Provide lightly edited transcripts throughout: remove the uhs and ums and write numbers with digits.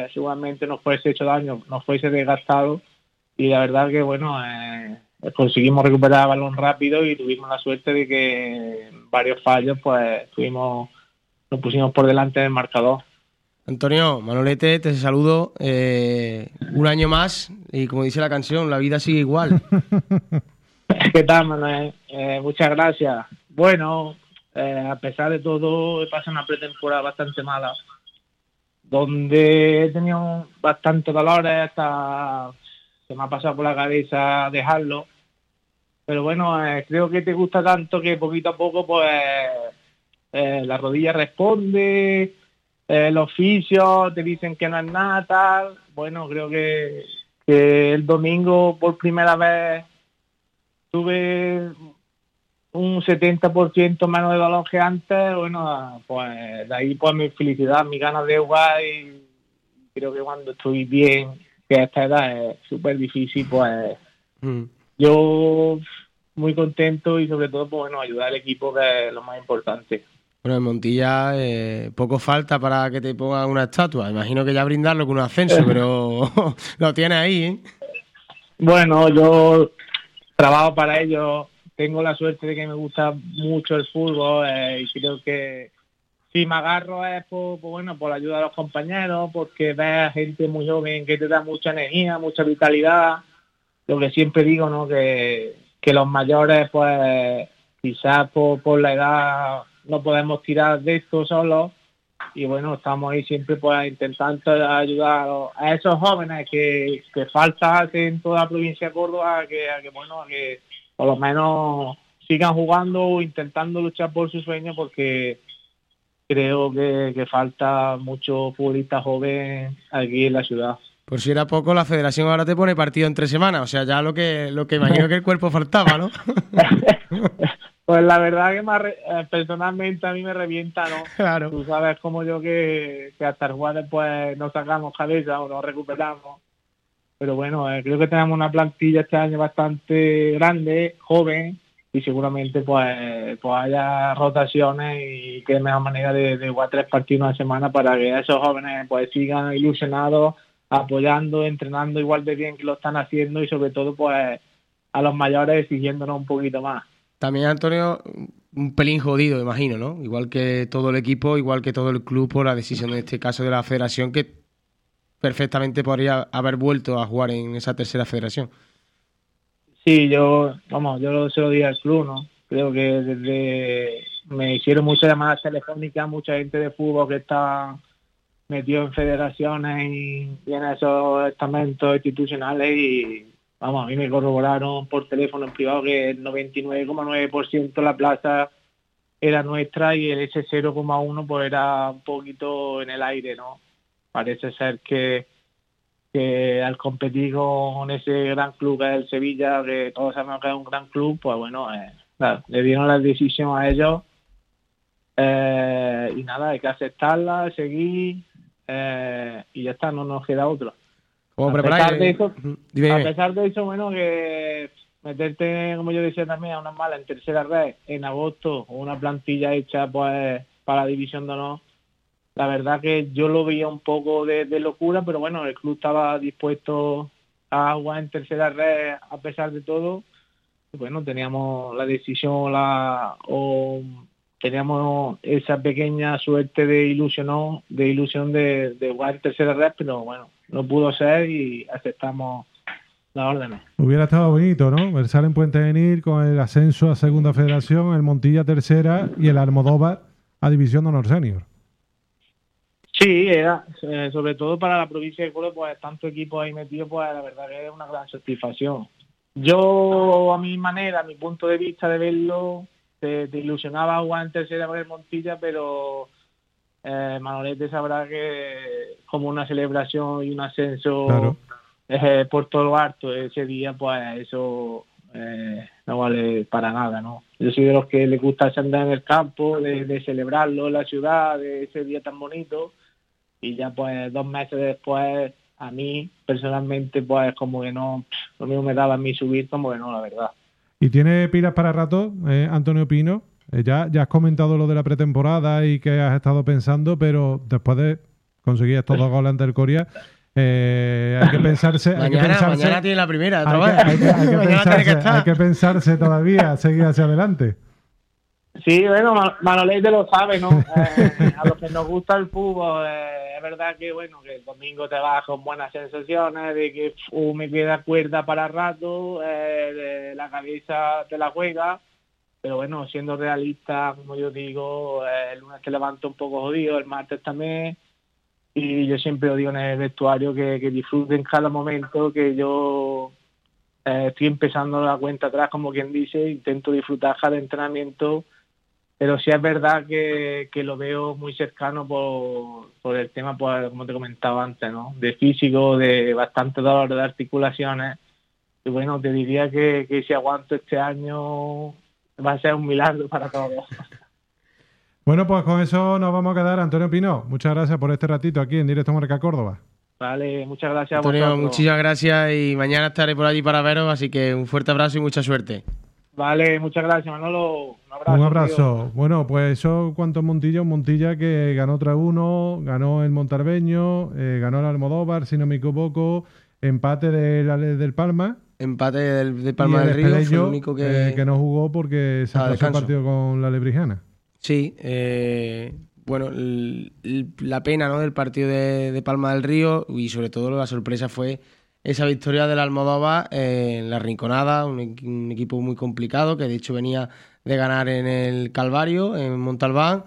pues seguramente nos fuese hecho daño, nos fuese desgastado, y la verdad que bueno, conseguimos recuperar el balón rápido y tuvimos la suerte de que en varios fallos pues nos pusimos por delante del marcador. Antonio, Manolete, te saludo. Un año más y como dice la canción, la vida sigue igual. ¿Qué tal, Manuel? Muchas gracias. Bueno, a pesar de todo, he pasado una pretemporada bastante mala, donde he tenido bastantes dolores, hasta se me ha pasado por la cabeza dejarlo. Pero bueno, creo que te gusta tanto que poquito a poco, pues, la rodilla responde, los fisios te dicen que no es nada, tal. Bueno, creo que el domingo por primera vez tuve un 70% menos de dolor que antes. Bueno, pues de ahí pues mi felicidad, mis ganas de jugar, y creo que cuando estoy bien, que a esta edad es súper difícil, pues yo muy contento y sobre todo pues bueno, ayudar al equipo, que es lo más importante. Bueno, en Montilla poco falta para que te pongan una estatua. Imagino que ya brindarlo con un ascenso, pero lo tienes ahí, ¿eh? Bueno, yo trabajo para ello, tengo la suerte de que me gusta mucho el fútbol, y creo que si me agarro es bueno, por la ayuda de los compañeros, porque ves a gente muy joven que te da mucha energía, mucha vitalidad. Lo que siempre digo, ¿no? Que los mayores, pues quizás por la edad no podemos tirar de esto solos, y bueno, estamos ahí siempre pues intentando ayudar a esos jóvenes que falta hace en toda la provincia de Córdoba, a que por lo menos sigan jugando o intentando luchar por su sueño, porque creo que falta mucho futbolista joven aquí en la ciudad. Por si era poco, la federación ahora te pone partido en 3 semanas. O sea, ya lo que imagino que el cuerpo faltaba, ¿no? Pues la verdad que personalmente a mí me revienta, ¿no? Claro. Tú sabes como yo que hasta el jugar después no sacamos cabeza o no recuperamos. Pero bueno, creo que tenemos una plantilla este año bastante grande, joven, y seguramente pues haya rotaciones, y qué mejor manera de jugar 3 partidos una semana para que esos jóvenes pues sigan ilusionados, apoyando, entrenando igual de bien que lo están haciendo, y sobre todo pues a los mayores exigiéndonos un poquito más. También, Antonio, un pelín jodido, imagino, ¿no? Igual que todo el equipo, igual que todo el club, por la decisión en este caso de la federación, que perfectamente podría haber vuelto a jugar en esa tercera federación. Sí, yo se lo dije al club, ¿no? Creo que desde me hicieron muchas llamadas telefónicas, mucha gente de fútbol que está metido en federaciones y en esos estamentos institucionales, y vamos, a mí me corroboraron por teléfono en privado que el 99,9% de la plaza era nuestra, y ese 0,1 pues era un poquito en el aire, ¿no? Parece ser que al competir con ese gran club que es el Sevilla, que todos sabemos que es un gran club, pues bueno, claro, le dieron la decisión a ellos, y nada, hay que aceptarla, seguir, y ya está, no nos queda otro. ¿Cómo A preparáis? pesar de eso, Dime. a pesar de eso, bueno, que meterte, como yo decía también, a una mala en tercera red en agosto, o una plantilla hecha pues para la división de honor, la verdad que yo lo veía un poco de locura, pero bueno, el club estaba dispuesto a jugar en tercera red a pesar de todo. Y bueno, teníamos la decisión, teníamos esa pequeña suerte de ilusión de jugar en tercera red, pero bueno, no pudo ser y aceptamos las órdenes. Hubiera estado bonito, ¿no? Versal en Puente Genil con el ascenso a segunda federación, el Montilla a tercera y el Almodóvar a división de honor senior. Sí, era, sobre todo para la provincia de Córdoba, pues tanto equipo ahí metido, pues la verdad que es una gran satisfacción. Yo, a mi manera, a mi punto de vista de verlo, te ilusionaba jugar en tercera con el Montilla, pero Manolete sabrá que como una celebración y un ascenso, claro, por todo lo harto ese día, pues eso no vale para nada, ¿no? Yo soy de los que les gusta andar en el campo, de celebrarlo en la ciudad, de ese día tan bonito, y ya pues 2 meses después, a mí personalmente pues como que no, lo mismo me daba a mí subir, como que no, la verdad. ¿Y tiene pilas para rato, Antonio Pino? Ya has comentado lo de la pretemporada y que has estado pensando, pero después de conseguir estos 2 goles ante el Coria. Hay que pensarse. Mañana tiene la primera. Hay que pensarse todavía, seguir hacia adelante. Sí, bueno, Manolete lo sabe, ¿no? A los que nos gusta el fútbol, es verdad que, bueno, que el domingo te vas con buenas sensaciones, de que me queda cuerda para rato, de la cabeza te la juega, pero bueno, siendo realista, como yo digo, el lunes te levanto un poco jodido, el martes también, y yo siempre digo en el vestuario que disfruten cada momento, que yo estoy empezando la cuenta atrás, como quien dice, intento disfrutar cada entrenamiento. Pero sí es verdad que lo veo muy cercano por el tema, pues, como te comentaba antes, ¿no? De físico, de bastante dolor de articulaciones. Y bueno, te diría que si aguanto este año va a ser un milagro para todos. Bueno, pues con eso nos vamos a quedar. Antonio Pino, muchas gracias por este ratito aquí en Directo Marca Córdoba. Vale, muchas gracias Antonio, a vosotros. muchísimas gracias y mañana estaré por allí para veros, así que un fuerte abrazo y mucha suerte. Vale, muchas gracias, Manolo. Un abrazo. Tío. Bueno, pues eso, ¿cuánto es Montilla? Un Montilla que ganó 3-1, ganó el Montalbeño, ganó el Almodóvar, si no me equivoco, empate del Palma. Empate del Palma del Río, fue el único que no jugó porque se pasó el partido con la Lebrijana. Sí, bueno, la pena, ¿no?, del partido de Palma del Río, y sobre todo la sorpresa fue esa victoria del Almodóvar en la Rinconada, un equipo muy complicado que de hecho venía de ganar en el Calvario, en Montalbán,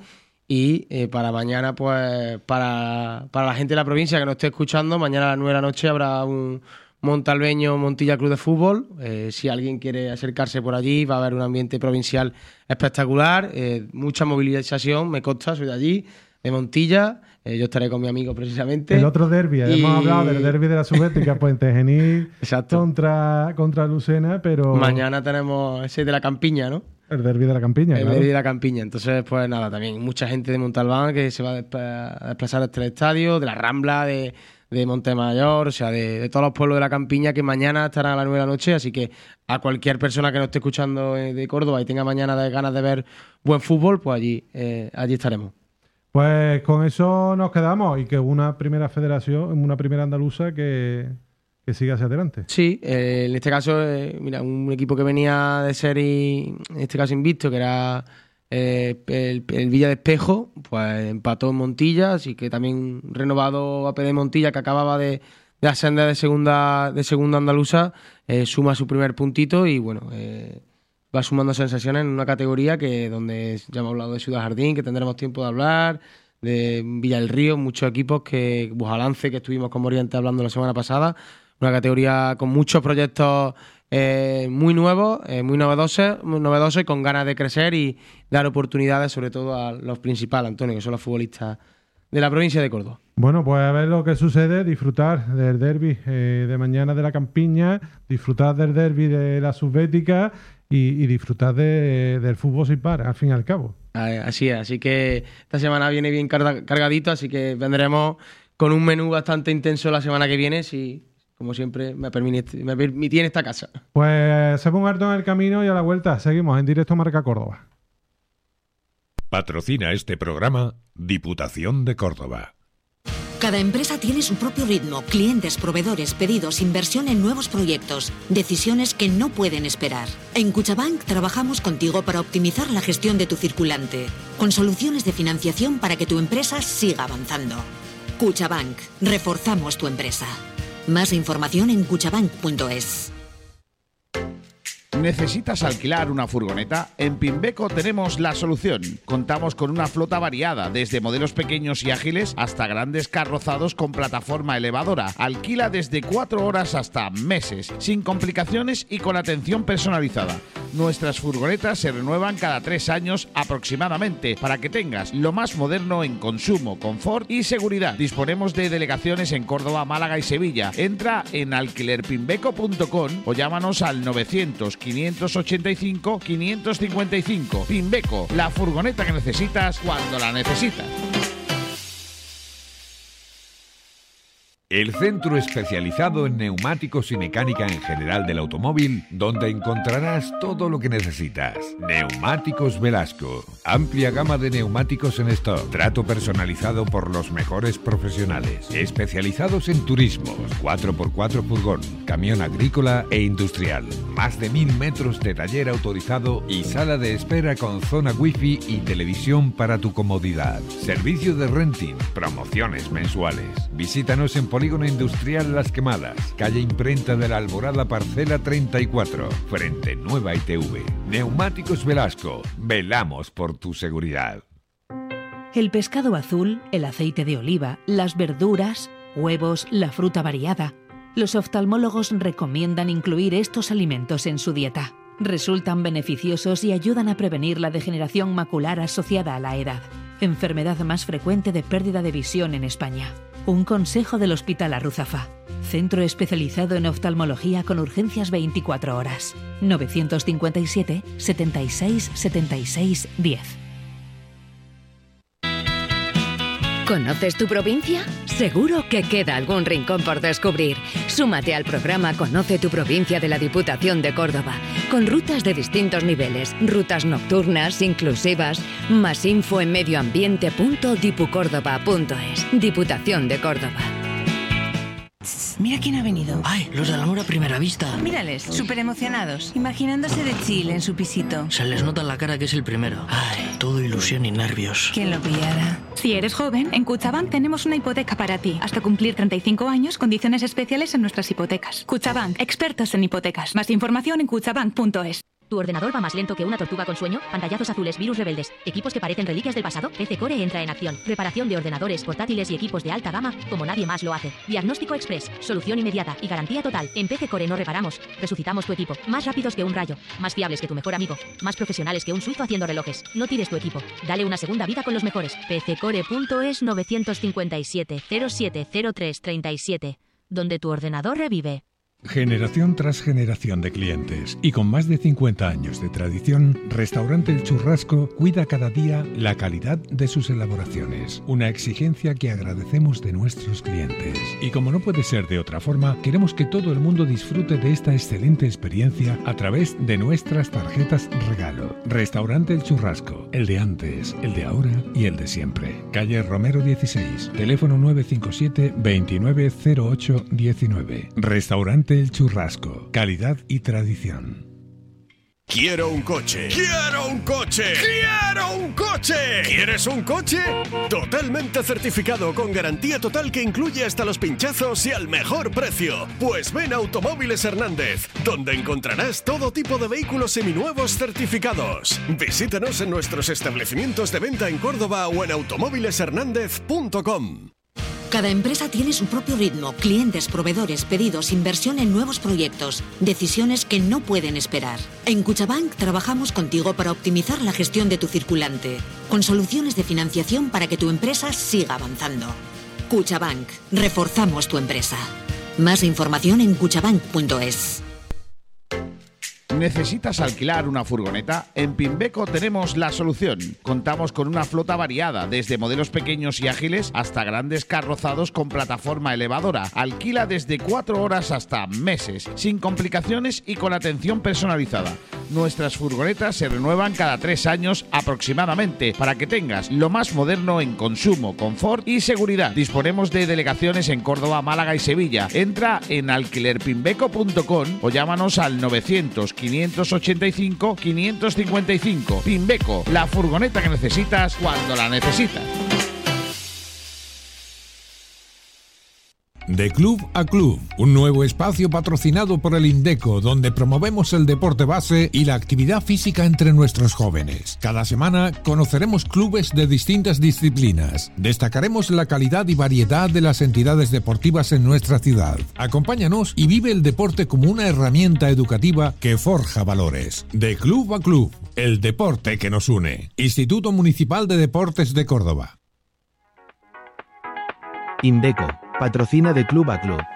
y para mañana, pues para la gente de la provincia que nos esté escuchando, mañana a las 9 de la noche habrá un Montalbeño Montilla Club de Fútbol. Si alguien quiere acercarse por allí, va a haber un ambiente provincial espectacular, mucha movilización, me consta, soy de allí, de Montilla. Yo estaré con mi amigo precisamente. El otro derbi, hemos hablado del derbi de la Subbética, Puente Genil contra Lucena, pero... Mañana tenemos ese de la Campiña, ¿no? El derbi de la Campiña, El derbi de la Campiña. Entonces, pues nada, también mucha gente de Montalbán que se va a desplazar hasta el estadio, de la Rambla, de Montemayor, o sea, de todos los pueblos de la Campiña, que mañana estarán a las 9 de la noche, así que a cualquier persona que nos esté escuchando de Córdoba y tenga mañana ganas de ver buen fútbol, pues allí estaremos. Pues con eso nos quedamos y que una primera federación, una primera andaluza que siga hacia adelante. Sí, en este caso, mira, un equipo que venía de ser, en este caso invicto, que era el Villa de Espejo, pues empató en Montilla, así que también renovado APD Montilla, que acababa de ascender de segunda andaluza, suma su primer puntito y bueno, va sumando sensaciones en una categoría donde ya hemos hablado de Ciudad Jardín, que tendremos tiempo de hablar, de Villa del Río, muchos equipos, que Bujalance, que estuvimos con Moriente hablando la semana pasada, una categoría con muchos proyectos muy nuevos, muy novedosos y con ganas de crecer y dar oportunidades sobre todo a los principales, Antonio, que son los futbolistas de la provincia de Córdoba. Bueno, pues a ver lo que sucede, disfrutar del derbi de mañana de la Campiña, disfrutar del derbi de la Subbética y disfrutar del fútbol sin par, al fin y al cabo. Así es, así que esta semana viene bien cargadito, así que vendremos con un menú bastante intenso la semana que viene, si, como siempre, me permití en esta casa. Pues hacemos un harto en el camino y a la vuelta seguimos en Directo Marca Córdoba. Patrocina este programa Diputación de Córdoba. Cada empresa tiene su propio ritmo, clientes, proveedores, pedidos, inversión en nuevos proyectos, decisiones que no pueden esperar. En Cuchabank trabajamos contigo para optimizar la gestión de tu circulante, con soluciones de financiación para que tu empresa siga avanzando. Cuchabank, reforzamos tu empresa. Más información en cuchabank.es. ¿Necesitas alquilar una furgoneta? En Pimbeco tenemos la solución. Contamos con una flota variada, desde modelos pequeños y ágiles hasta grandes carrozados con plataforma elevadora. Alquila desde 4 horas hasta meses, sin complicaciones y con atención personalizada. Nuestras furgonetas se renuevan cada 3 años aproximadamente, para que tengas lo más moderno en consumo, confort y seguridad. Disponemos de delegaciones en Córdoba, Málaga y Sevilla. Entra en alquilerpimbeco.com o llámanos al 900-585-555. Pimbeco, la furgoneta que necesitas cuando la necesitas. el centro especializado en neumáticos y mecánica en general del automóvil, donde encontrarás todo lo que necesitas. Neumáticos Velasco. Amplia gama de neumáticos en stock. Trato personalizado por los mejores profesionales. Especializados en turismos, 4x4 furgón, camión agrícola e industrial. Más de 1000 metros de taller autorizado y sala de espera con zona wifi y televisión para tu comodidad. Servicio de renting, promociones mensuales. Visítanos en Polígono Industrial Las Quemadas, calle Imprenta de la Alborada, parcela 34, frente Nueva ITV. Neumáticos Velasco, velamos por tu seguridad. El pescado azul, el aceite de oliva, las verduras, huevos, la fruta variada. Los oftalmólogos recomiendan incluir estos alimentos en su dieta. Resultan beneficiosos y ayudan a prevenir la degeneración macular asociada a la edad, enfermedad más frecuente de pérdida de visión en España. Un consejo del Hospital Arruzafa. Centro especializado en oftalmología con urgencias 24 horas. 957 76 76 10. ¿Conoces tu provincia? Seguro que queda algún rincón por descubrir. Súmate al programa Conoce tu provincia de la Diputación de Córdoba, con rutas de distintos niveles, rutas nocturnas, inclusivas. Más info en medioambiente.dipucórdoba.es. Diputación de Córdoba. Mira quién ha venido. ¡Ay! Los del amor a primera vista. Mírales, súper emocionados, imaginándose de chill en su pisito. Se les nota en la cara que es el primero. ¡Ay! Todo ilusión y nervios. ¿Quién lo pillara? Si eres joven, en Cuchabank tenemos una hipoteca para ti. Hasta cumplir 35 años, condiciones especiales en nuestras hipotecas. Cuchabank, expertos en hipotecas. Más información en cuchabank.es. ¿Tu ordenador va más lento que una tortuga con sueño? ¿Pantallazos azules, virus rebeldes, equipos que parecen reliquias del pasado? PC Core entra en acción. Reparación de ordenadores, portátiles y equipos de alta gama como nadie más lo hace. Diagnóstico express, solución inmediata y garantía total. En PC Core no reparamos, resucitamos tu equipo. Más rápidos que un rayo, más fiables que tu mejor amigo, más profesionales que un suizo haciendo relojes. No tires tu equipo, dale una segunda vida con los mejores. PCcore.es 957 0703 37, donde tu ordenador revive. Generación tras generación de clientes y con más de 50 años de tradición, Restaurante El Churrasco cuida cada día la calidad de sus elaboraciones, una exigencia que agradecemos de nuestros clientes. Y como no puede ser de otra forma, queremos que todo el mundo disfrute de esta excelente experiencia a través de nuestras tarjetas regalo. Restaurante El Churrasco, el de antes, el de ahora y el de siempre. Calle Romero 16, teléfono 957 2908 19. Restaurante El Churrasco, calidad y tradición. Quiero un coche. ¡Quiero un coche! ¡Quiero un coche! ¿Quieres un coche? Totalmente certificado, con garantía total que incluye hasta los pinchazos y al mejor precio. Pues ven a Automóviles Hernández, donde encontrarás todo tipo de vehículos seminuevos certificados. Visítanos en nuestros establecimientos de venta en Córdoba o en automóvileshernandez.com. Cada empresa tiene su propio ritmo, clientes, proveedores, pedidos, inversión en nuevos proyectos, decisiones que no pueden esperar. En Cuchabank trabajamos contigo para optimizar la gestión de tu circulante, con soluciones de financiación para que tu empresa siga avanzando. Cuchabank, reforzamos tu empresa. Más información en cuchabank.es. ¿Necesitas alquilar una furgoneta? En Pimbeco tenemos la solución. Contamos con una flota variada, desde modelos pequeños y ágiles hasta grandes carrozados con plataforma elevadora. Alquila desde 4 horas hasta meses, sin complicaciones y con atención personalizada. Nuestras furgonetas se renuevan cada 3 años aproximadamente, para que tengas lo más moderno en consumo, confort y seguridad. Disponemos de delegaciones en Córdoba, Málaga y Sevilla. Entra en alquilerpimbeco.com o llámanos al 900-585-555. Pimbeco, la furgoneta que necesitas cuando la necesitas. De club a club, un nuevo espacio patrocinado por el Indeco, donde promovemos el deporte base y la actividad física entre nuestros jóvenes. Cada semana conoceremos clubes de distintas disciplinas. Destacaremos la calidad y variedad de las entidades deportivas en nuestra ciudad. Acompáñanos y vive el deporte como una herramienta educativa que forja valores. De club a club, el deporte que nos une. Instituto Municipal de Deportes de Córdoba. Indeco, patrocina de club a club.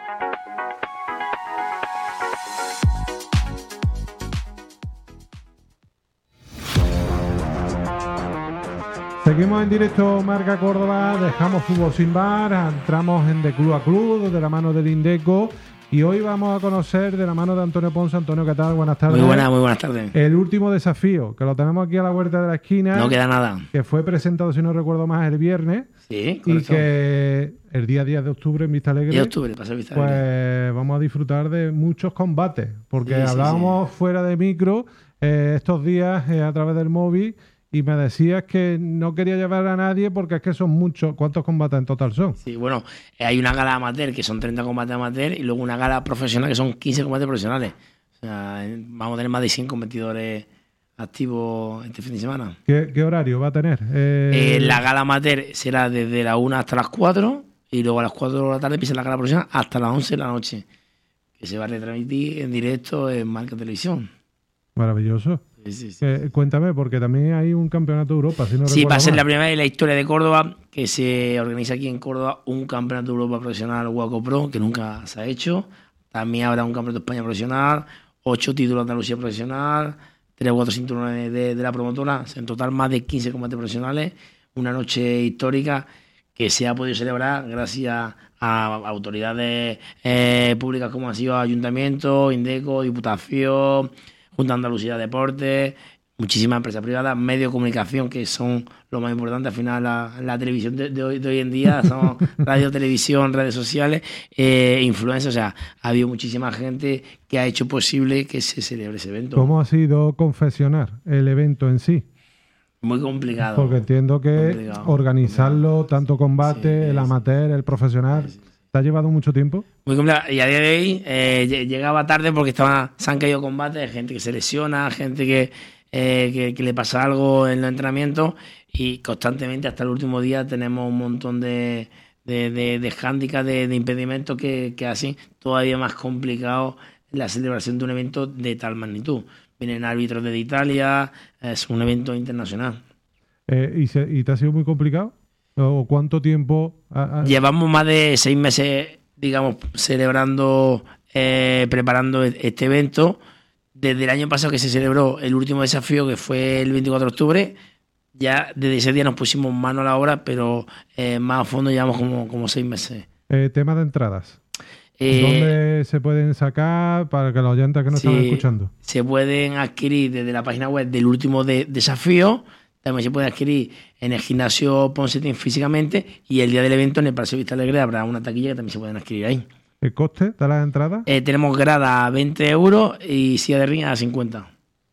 Seguimos en directo Marca Córdoba, dejamos Fútbol Sin Bar, entramos en De Club a Club, de la mano del Indeco, y hoy vamos a conocer de la mano de Antonio Ponce. Antonio, ¿qué tal? Buenas tardes. Muy buenas tardes. El último desafío, que lo tenemos aquí a la vuelta de la esquina. No queda nada. Que fue presentado, si no recuerdo más, el viernes. Sí, correcto. Y que el día 10 de octubre en Vista Alegre. 10 de octubre, pasa Vista Alegre. Pues vamos a disfrutar de muchos combates, porque hablábamos fuera de micro estos días a través del móvil. Y me decías que no quería llevar a nadie porque es que son muchos. ¿Cuántos combates en total son? Sí, bueno, hay una gala amateur que son 30 combates amateur y luego una gala profesional que son 15 combates profesionales. O sea, vamos a tener más de 100 competidores activos este fin de semana. ¿Qué horario va a tener? La gala amateur será desde las 1 hasta las 4 y luego a las 4 de la tarde empieza la gala profesional hasta las 11 de la noche, que se va a retransmitir en directo en Marca Televisión. Maravilloso. Sí. Cuéntame, porque también hay un campeonato de Europa. Si no sí, va a ser mal. La primera vez en la historia de Córdoba que se organiza aquí en Córdoba un campeonato de Europa profesional Waco Pro, que nunca se ha hecho. También habrá un campeonato de España profesional, 8 títulos de Andalucía profesional, 3 o 4 cinturones de la promotora. En total, más de 15 combates profesionales. Una noche histórica que se ha podido celebrar gracias a autoridades públicas como han sido Ayuntamiento, Indeco, Diputación, Junta de Andalucía de Deportes, muchísimas empresas privadas, medios de comunicación, que son lo más importante. Al final, la televisión de hoy en día son radio, televisión, redes sociales, influencers. O sea, ha habido muchísima gente que ha hecho posible que se celebre ese evento. ¿Cómo ha sido confeccionar el evento en sí? Muy complicado. Porque entiendo que organizarlo, tanto combate, el amateur, el profesional... ¿Te ha llevado mucho tiempo? Muy complicado. Y a día de hoy llegaba tarde porque se han caído combates, gente que se lesiona, gente que le pasa algo en los entrenamientos, y constantemente hasta el último día tenemos un montón de hándicaps, de impedimentos que hacen todavía más complicado la celebración de un evento de tal magnitud. Vienen árbitros desde Italia, es un evento internacional. ¿Y te ha sido muy complicado? ¿O cuánto tiempo? Llevamos más de 6 meses, digamos, celebrando, preparando este evento. Desde el año pasado que se celebró el último desafío, que fue el 24 de octubre, ya desde ese día nos pusimos mano a la obra, pero más a fondo llevamos como 6 meses. Tema de entradas. ¿Dónde se pueden sacar para que los oyentes que nos están escuchando? Se pueden adquirir desde la página web del último desafío. También se puede adquirir en el gimnasio Ponce Team físicamente, y el día del evento en el Paseo Vista Alegre habrá una taquilla que también se pueden adquirir ahí. ¿El coste de las entradas? Tenemos grada a 20 euros y silla de ring a 50.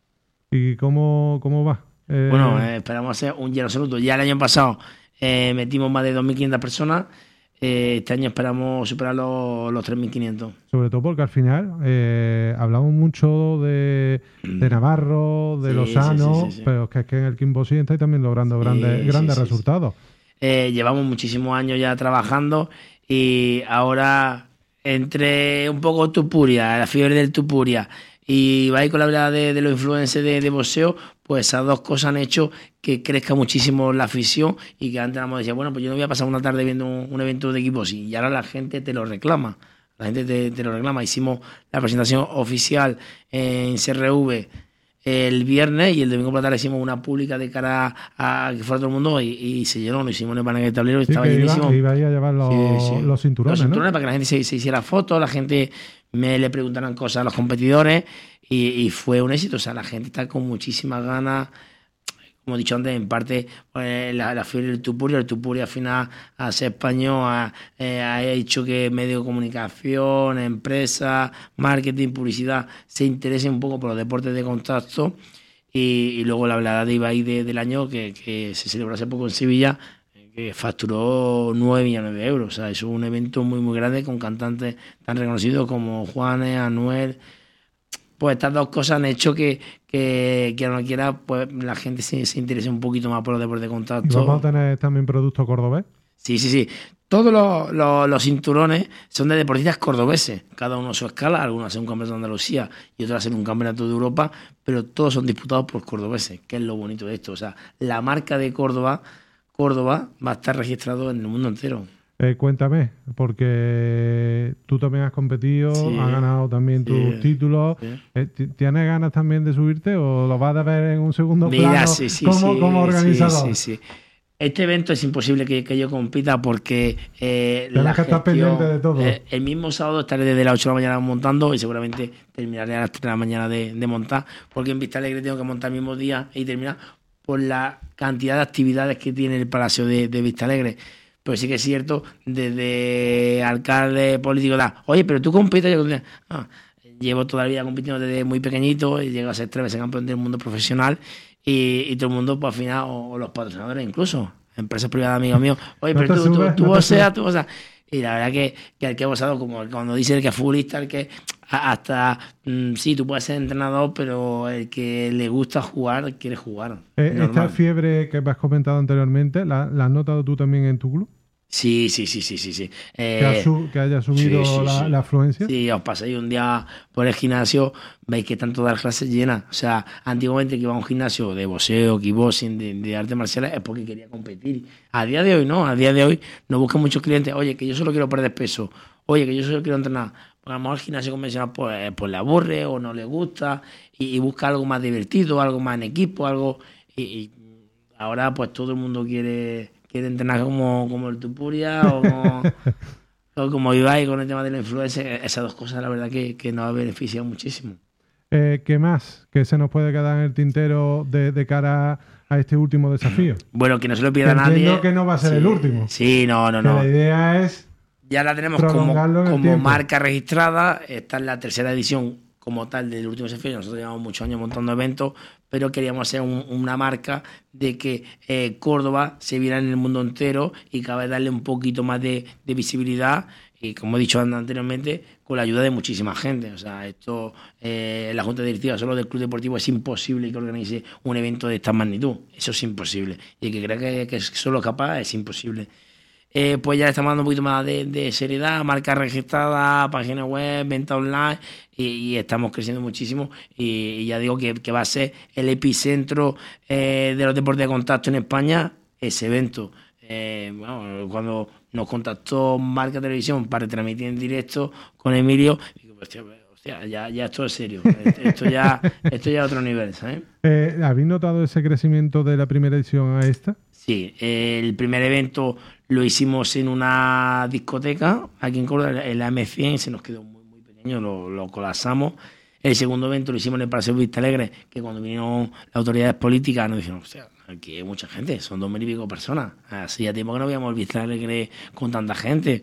¿Y cómo va? Bueno, esperamos hacer un lleno absoluto. Ya el año pasado metimos más de 2.500 personas. Este año esperamos superar los 3.500. Sobre todo porque al final hablamos mucho de Navarro, de Lozano, sí. Pero es que en el Kickboxing estáis también logrando grandes resultados. Llevamos muchísimos años ya trabajando, y ahora entre un poco Tupuria, la fiebre del Tupuria, y va ahí con la verdad de los influencers de boxeo, pues esas dos cosas han hecho que crezca muchísimo la afición, y que antes decía, bueno, pues yo no voy a pasar una tarde viendo un evento de kickboxing, y ahora la gente te lo reclama. La gente te lo reclama. Hicimos la presentación oficial en CRV el viernes, y el domingo por la tarde hicimos una pública de cara a que fuera todo el mundo, y se llenó. Lo hicimos en el panel de tablero y estaba llenísimo. Iba a llevar los cinturones, ¿no? Para que la gente se hiciera fotos, la gente le preguntaran cosas a los competidores, y fue un éxito. O sea, la gente está con muchísimas ganas. Como he dicho antes, en parte la fiebre del Tupuria. El Tupuria al final, a ser español, ha hecho que medios de comunicación, empresas, marketing, publicidad se interesen un poco por los deportes de contacto. Y luego la velada de Ibai del año, que se celebró hace poco en Sevilla, que facturó 9 millones de euros. O sea, es un evento muy, muy grande, con cantantes tan reconocidos como Juanes, Anuel. Pues estas dos cosas han hecho que no quiera, pues la gente se interese un poquito más por los deportes de contacto. ¿Y vamos a tener también producto cordobés? Sí. Todos los cinturones son de deportistas cordobeses, cada uno a su escala. Algunos hacen un campeonato de Andalucía y otros hacen un campeonato de Europa, pero todos son disputados por cordobeses, que es lo bonito de esto. O sea, la marca de Córdoba va a estar registrado en el mundo entero. Cuéntame, porque tú también has competido, has ganado también tus títulos. Sí. ¿Tienes ganas también de subirte o lo vas a ver en un segundo plano como organizador? Sí. Este evento es imposible que yo compita porque tienes que estar pendiente de todo. El mismo sábado estaré desde las 8 de la mañana montando y seguramente terminaré a las 3 de la mañana de montar, porque en Vista Alegre tengo que montar el mismo día y terminar por la cantidad de actividades que tiene el Palacio de Vista Alegre. Pero sí que es cierto, desde alcalde, político, oye, pero tú compites. Llevo toda la vida compitiendo desde muy pequeñito, he llegado a ser 3 veces campeón del mundo profesional. Y todo el mundo, pues al final, o los patrocinadores incluso, empresas privadas, amigos míos, oye, pero tú boxeas. Y la verdad que el que ha boxeado, como cuando dice el que es futbolista, el que hasta, sí, tú puedes ser entrenador, pero el que le gusta jugar, quiere jugar. Esta fiebre que me has comentado anteriormente, ¿la has notado tú también en tu club? Sí. Que haya subido la afluencia. Sí, os pasáis un día por el gimnasio, veis que están todas las clases llenas. O sea, antiguamente que iba a un gimnasio de boxeo, kickboxing, de artes marciales, es porque quería competir. A día de hoy no buscan muchos clientes. Oye, que yo solo quiero perder peso. Oye, que yo solo quiero entrenar. Porque a lo mejor el gimnasio convencional pues le aburre o no le gusta y busca algo más divertido, algo más en equipo, algo... Y ahora pues todo el mundo quiere entrenar como el Tupuria o como Ibai con el tema de la influencia. Esas dos cosas la verdad que nos ha beneficiado muchísimo. ¿Qué más que se nos puede quedar en el tintero de cara a este último desafío? Bueno, que no se lo pierda nadie. Entiendo que no va a ser el último. Sí, no. La idea es ya la tenemos como marca registrada. Esta es la 3ª edición como tal del último desafío. Nosotros llevamos muchos años montando eventos, pero queríamos hacer una marca de que Córdoba se viera en el mundo entero y cada vez darle un poquito más de visibilidad y, como he dicho anteriormente, con la ayuda de muchísima gente. O sea, esto, la Junta Directiva solo del Club Deportivo es imposible que organice un evento de esta magnitud. Eso es imposible. Y el que crea que solo es capaz es imposible. Pues ya le estamos dando un poquito más de seriedad, marca registrada, página web, venta online y estamos creciendo muchísimo y ya digo que va a ser el epicentro de los deportes de contacto en España, ese evento. Cuando nos contactó Marca Televisión para transmitir en directo con Emilio, digo, hostia, ya esto es serio, esto ya es otro nivel, ¿sabes? ¿Habéis notado ese crecimiento de la primera edición a esta? Sí, el primer evento lo hicimos en una discoteca aquí en Córdoba, en la M100, se nos quedó muy pequeño, lo colapsamos. El segundo evento lo hicimos en el Palacio de Vista Alegre, que cuando vinieron las autoridades políticas nos dijeron, hostia, aquí hay mucha gente, son 2.000 y pico personas. Hacía tiempo que no habíamos Vista Alegre con tanta gente.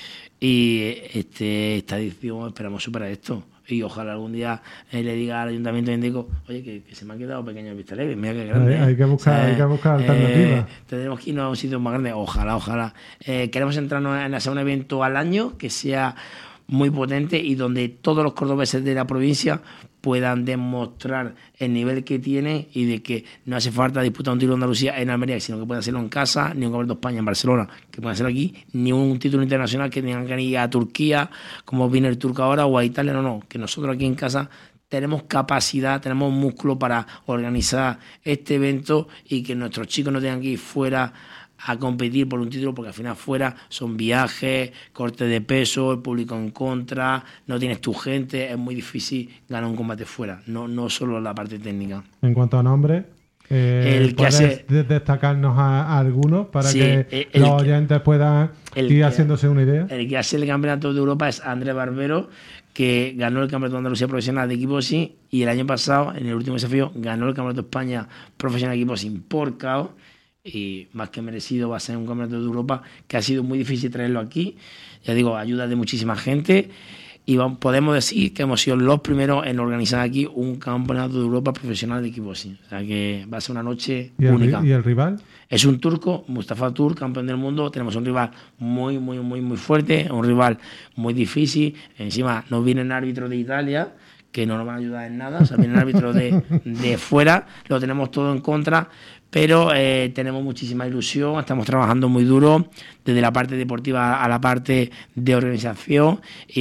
Y esta edición esperamos superar esto. Y ojalá algún día le diga al Ayuntamiento de Indeco, oye, que se me ha quedado pequeño el Vista Alegre, mira que grande. Hay que buscar alternativas. Tendremos que irnos a un sitio más grande, ojalá. Queremos entrarnos en hacer un evento al año que sea muy potente y donde todos los cordobeses de la provincia puedan demostrar el nivel que tiene y de que no hace falta disputar un título de Andalucía en Almería, sino que pueden hacerlo en casa, ni un campeonato de España en Barcelona, que pueden hacerlo aquí, ni un título internacional que tengan que ir a Turquía, como viene el turco ahora, o a Italia, no, que nosotros aquí en casa tenemos capacidad, tenemos músculo para organizar este evento y que nuestros chicos no tengan que ir fuera a competir por un título, porque al final fuera son viajes, cortes de peso, el público en contra, no tienes tu gente, es muy difícil ganar un combate fuera, no solo la parte técnica. En cuanto a nombre, ¿puedes destacarnos a algunos para que los oyentes puedan ir haciéndose una idea? El que hace el campeonato de Europa es Andrés Barbero, que ganó el campeonato de Andalucía profesional de kickboxing y el año pasado, en el último desafío, ganó el campeonato de España profesional de kickboxing por KO. Y más que merecido va a ser un campeonato de Europa que ha sido muy difícil traerlo aquí. Ya digo, ayuda de muchísima gente y podemos decir que hemos sido los primeros en organizar aquí un campeonato de Europa profesional de kickboxing. O sea que va a ser una noche única. ¿Y el rival? Es un turco, Mustafa Tur, campeón del mundo. Tenemos un rival muy fuerte, un rival muy difícil. Encima nos vienen árbitros de Italia que no nos van a ayudar en nada. O sea, vienen árbitros de fuera, lo tenemos todo en contra. Pero tenemos muchísima ilusión, estamos trabajando muy duro desde la parte deportiva a la parte de organización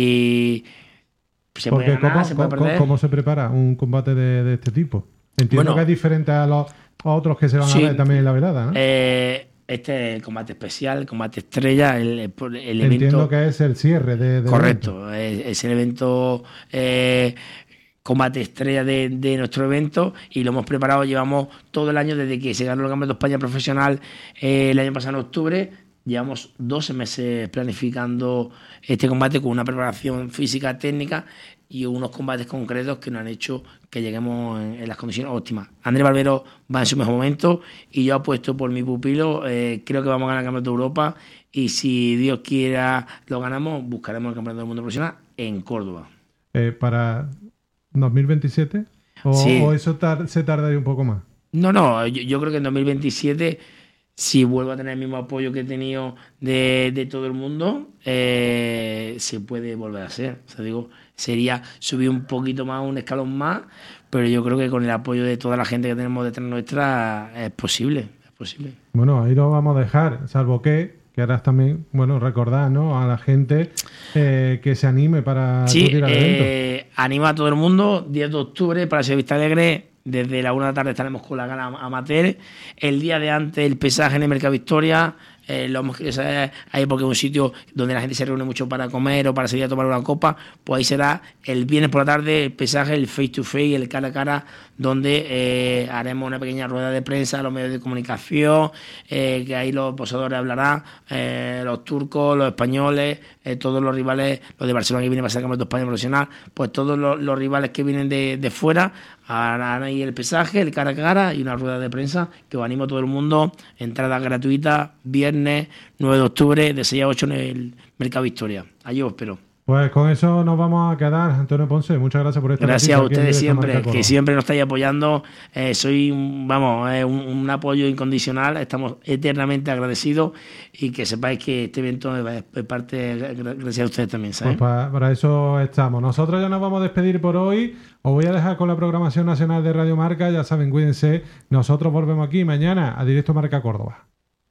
y se puede ganar, se puede perder. ¿Cómo se prepara un combate de este tipo? Entiendo que es diferente a los otros que se van a ver también en la velada, ¿no? Este es el combate especial, el combate estrella, el evento. Entiendo que es el cierre de correcto, es el evento combate estrella de nuestro evento, y lo hemos preparado, llevamos todo el año desde que se ganó el Campeonato de España profesional el año pasado en octubre. Llevamos 12 meses planificando este combate con una preparación física, técnica y unos combates concretos que nos han hecho que lleguemos en las condiciones óptimas. Andrés Barbero va en su mejor momento y yo apuesto por mi pupilo. Creo que vamos a ganar el Campeonato de Europa y si Dios quiera lo ganamos, buscaremos el Campeonato del Mundo Profesional en Córdoba. ¿Para 2027? Sí. ¿O eso se tardaría un poco más? No, yo creo que en 2027... si vuelvo a tener el mismo apoyo que he tenido de todo el mundo, se puede volver a hacer. O sea, digo, sería subir un poquito más, un escalón más, pero yo creo que con el apoyo de toda la gente que tenemos detrás nuestra es posible. Bueno, ahí lo vamos a dejar, salvo que ahora también, recordar, ¿no?, a la gente que se anime para acudir al evento. Anima a todo el mundo, 10 de octubre, para Vista Alegre. Desde la 1 de la tarde estaremos con la gala amateur. El día de antes el pesaje en el Mercado Victoria. Lo hemos querido saber ahí porque es un sitio donde la gente se reúne mucho para comer o para salir a tomar una copa. Pues ahí será el viernes por la tarde el pesaje, el face to face, el cara a cara, donde haremos una pequeña rueda de prensa a los medios de comunicación, que ahí los posadores hablarán, los turcos, los españoles, todos los rivales, los de Barcelona que vienen para ser el Campeonato de España profesional, pues todos los rivales que vienen de fuera harán ahí el pesaje, el cara a cara y una rueda de prensa que os animo a todo el mundo. Entrada gratuita, viernes 9 de octubre de 6 a 8 en el Mercado Victoria. Allí os espero. Pues con eso nos vamos a quedar, Antonio Ponce. Muchas gracias por estar aquí. Gracias a ustedes siempre, que siempre nos estáis apoyando. Soy un apoyo incondicional. Estamos eternamente agradecidos y que sepáis que este evento es parte gracias a ustedes también, ¿sabes? Pues para eso estamos. Nosotros ya nos vamos a despedir por hoy. Os voy a dejar con la programación nacional de Radio Marca. Ya saben, cuídense. Nosotros volvemos aquí mañana a Directo Marca Córdoba.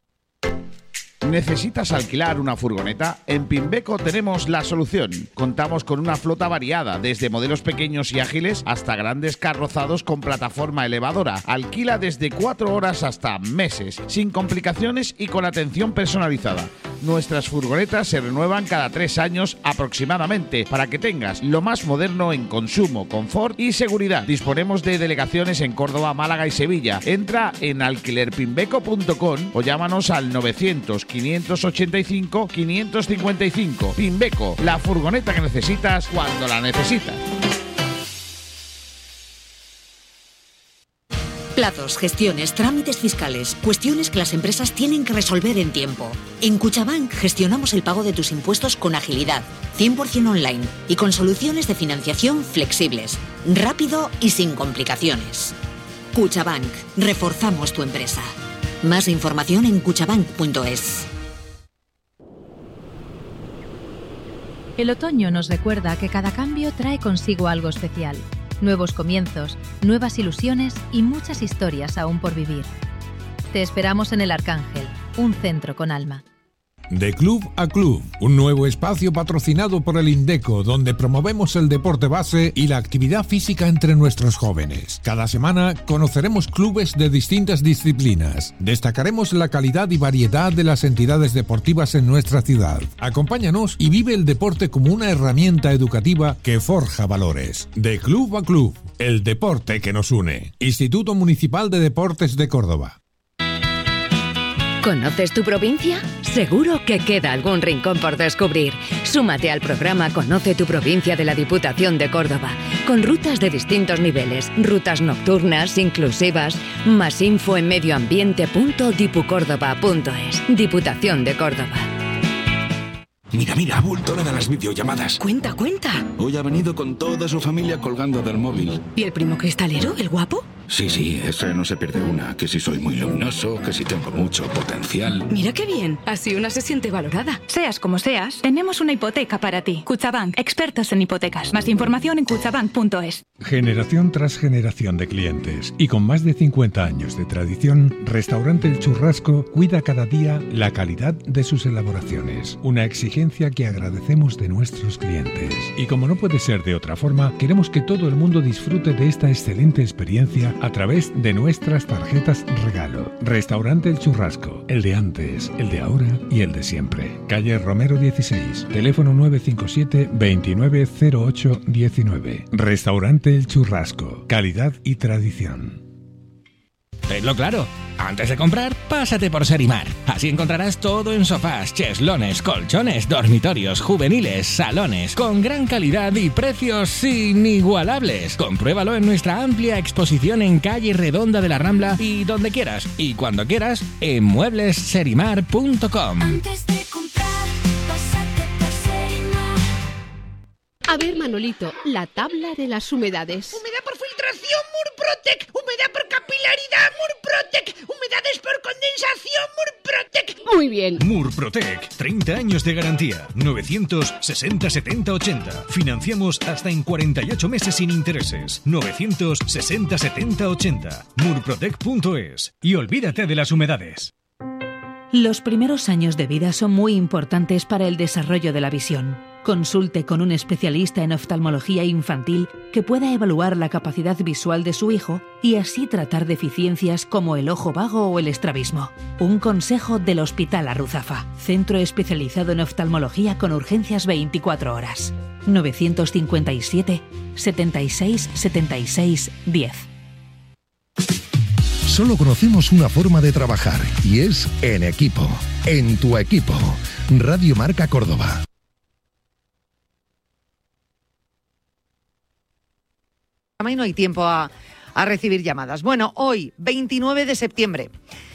¿Necesitas alquilar una furgoneta? En Pimbeco tenemos la solución. Contamos con una flota variada, desde modelos pequeños y ágiles hasta grandes carrozados con plataforma elevadora. Alquila desde 4 horas hasta meses, sin complicaciones y con atención personalizada. Nuestras furgonetas se renuevan cada 3 años aproximadamente, para que tengas lo más moderno en consumo, confort y seguridad. Disponemos de delegaciones en Córdoba, Málaga y Sevilla. Entra en alquilerpimbeco.com o llámanos al 900-585-555. Pimbeco, la furgoneta que necesitas cuando la necesitas. Plazos, gestiones, trámites fiscales, cuestiones que las empresas tienen que resolver en tiempo. En Cuchabank gestionamos el pago de tus impuestos con agilidad, 100% online y con soluciones de financiación flexibles, rápido y sin complicaciones. Cuchabank, reforzamos tu empresa. Más información en cuchabank.es. El otoño nos recuerda que cada cambio trae consigo algo especial. Nuevos comienzos, nuevas ilusiones y muchas historias aún por vivir. Te esperamos en El Arcángel, un centro con alma. De Club a Club, un nuevo espacio patrocinado por el Indeco, donde promovemos el deporte base y la actividad física entre nuestros jóvenes. Cada semana conoceremos clubes de distintas disciplinas. Destacaremos la calidad y variedad de las entidades deportivas en nuestra ciudad. Acompáñanos y vive el deporte como una herramienta educativa que forja valores. De Club a Club, el deporte que nos une. Instituto Municipal de Deportes de Córdoba. ¿Conoces tu provincia? Seguro que queda algún rincón por descubrir. Súmate al programa Conoce tu provincia de la Diputación de Córdoba, con rutas de distintos niveles, rutas nocturnas, inclusivas. Más info en medioambiente.dipucórdoba.es. Diputación de Córdoba. Mira, ha vuelto la de las videollamadas. Cuenta. Hoy ha venido con toda su familia colgando del móvil. ¿Y el primo cristalero, el guapo? Sí, ese no se pierde una. Que si soy muy luminoso, que si tengo mucho potencial. Mira qué bien, así una se siente valorada. Seas como seas, tenemos una hipoteca para ti. Cuchabank, expertos en hipotecas. Más información en cuchabank.es. Generación tras generación de clientes y con más de 50 años de tradición, Restaurante El Churrasco cuida cada día la calidad de sus elaboraciones. Una exigencia que agradecemos de nuestros clientes. Y como no puede ser de otra forma, queremos que todo el mundo disfrute de esta excelente experiencia Córdoba a través de nuestras tarjetas regalo. Restaurante El Churrasco, el de antes, el de ahora y el de siempre. Calle Romero 16, teléfono 957 2908 19. Restaurante El Churrasco, calidad y tradición. Tenlo claro, antes de comprar, pásate por Serimar. Así encontrarás todo en sofás, cheslaones, colchones, dormitorios, juveniles, salones, con gran calidad y precios inigualables. Compruébalo en nuestra amplia exposición en calle Redonda de la Rambla y donde quieras y cuando quieras en mueblesserimar.com. Antes de comprar, pásate por Serimar. A ver, Manolito, la tabla de las humedades. Humedad por filtración, Murprotec. Humedad por capilaridad, Murprotec. Humedades por condensación, Murprotec. Muy bien. Murprotec, 30 años de garantía. 960 70 80. Financiamos hasta en 48 meses sin intereses. 960 70 80. Murprotec.es. Y olvídate de las humedades. Los primeros años de vida son muy importantes para el desarrollo de la visión. Consulte con un especialista en oftalmología infantil que pueda evaluar la capacidad visual de su hijo y así tratar deficiencias como el ojo vago o el estrabismo. Un consejo del Hospital Arruzafa, centro especializado en oftalmología con urgencias 24 horas. 957 76 76 10. Solo conocemos una forma de trabajar y es en equipo. En tu equipo. Radio Marca Córdoba. Y no hay tiempo a recibir llamadas. Bueno, hoy, 29 de septiembre,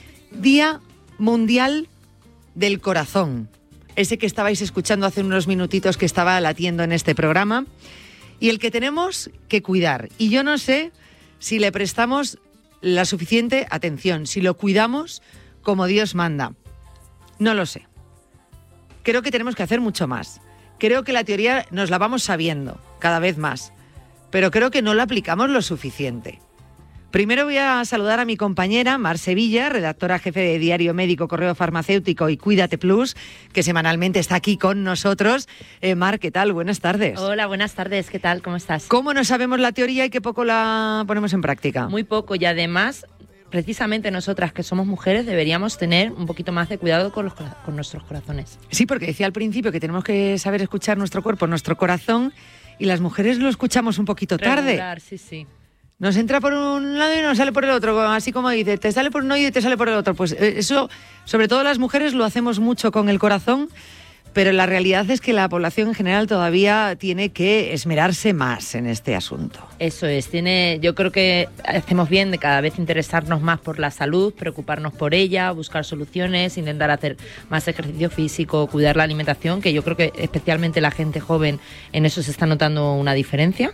Día Mundial del Corazón. Ese que estabais escuchando hace unos minutitos que estaba latiendo en este programa y el que tenemos que cuidar. Y yo no sé si le prestamos la suficiente atención, si lo cuidamos como Dios manda. No lo sé. Creo que tenemos que hacer mucho más. Creo que la teoría nos la vamos sabiendo cada vez más, pero creo que no la aplicamos lo suficiente. Primero voy a saludar a mi compañera Mar Sevilla, redactora jefe de Diario Médico, Correo Farmacéutico y Cuídate Plus, que semanalmente está aquí con nosotros. Mar, ¿qué tal? Buenas tardes. Hola, buenas tardes. ¿Qué tal? ¿Cómo estás? ¿Cómo no sabemos la teoría y qué poco la ponemos en práctica? Muy poco, y además, precisamente nosotras que somos mujeres deberíamos tener un poquito más de cuidado con nuestros corazones. Sí, porque decía al principio que tenemos que saber escuchar nuestro cuerpo, nuestro corazón, y las mujeres lo escuchamos un poquito tarde. Regular, sí, sí. Nos entra por un lado y nos sale por el otro, así como dice, te sale por un oído y te sale por el otro. Pues eso, sobre todo las mujeres, lo hacemos mucho con el corazón, pero la realidad es que la población en general todavía tiene que esmerarse más en este asunto. Eso es, yo creo que hacemos bien de cada vez interesarnos más por la salud, preocuparnos por ella, buscar soluciones, intentar hacer más ejercicio físico, cuidar la alimentación, que yo creo que especialmente la gente joven en eso se está notando una diferencia.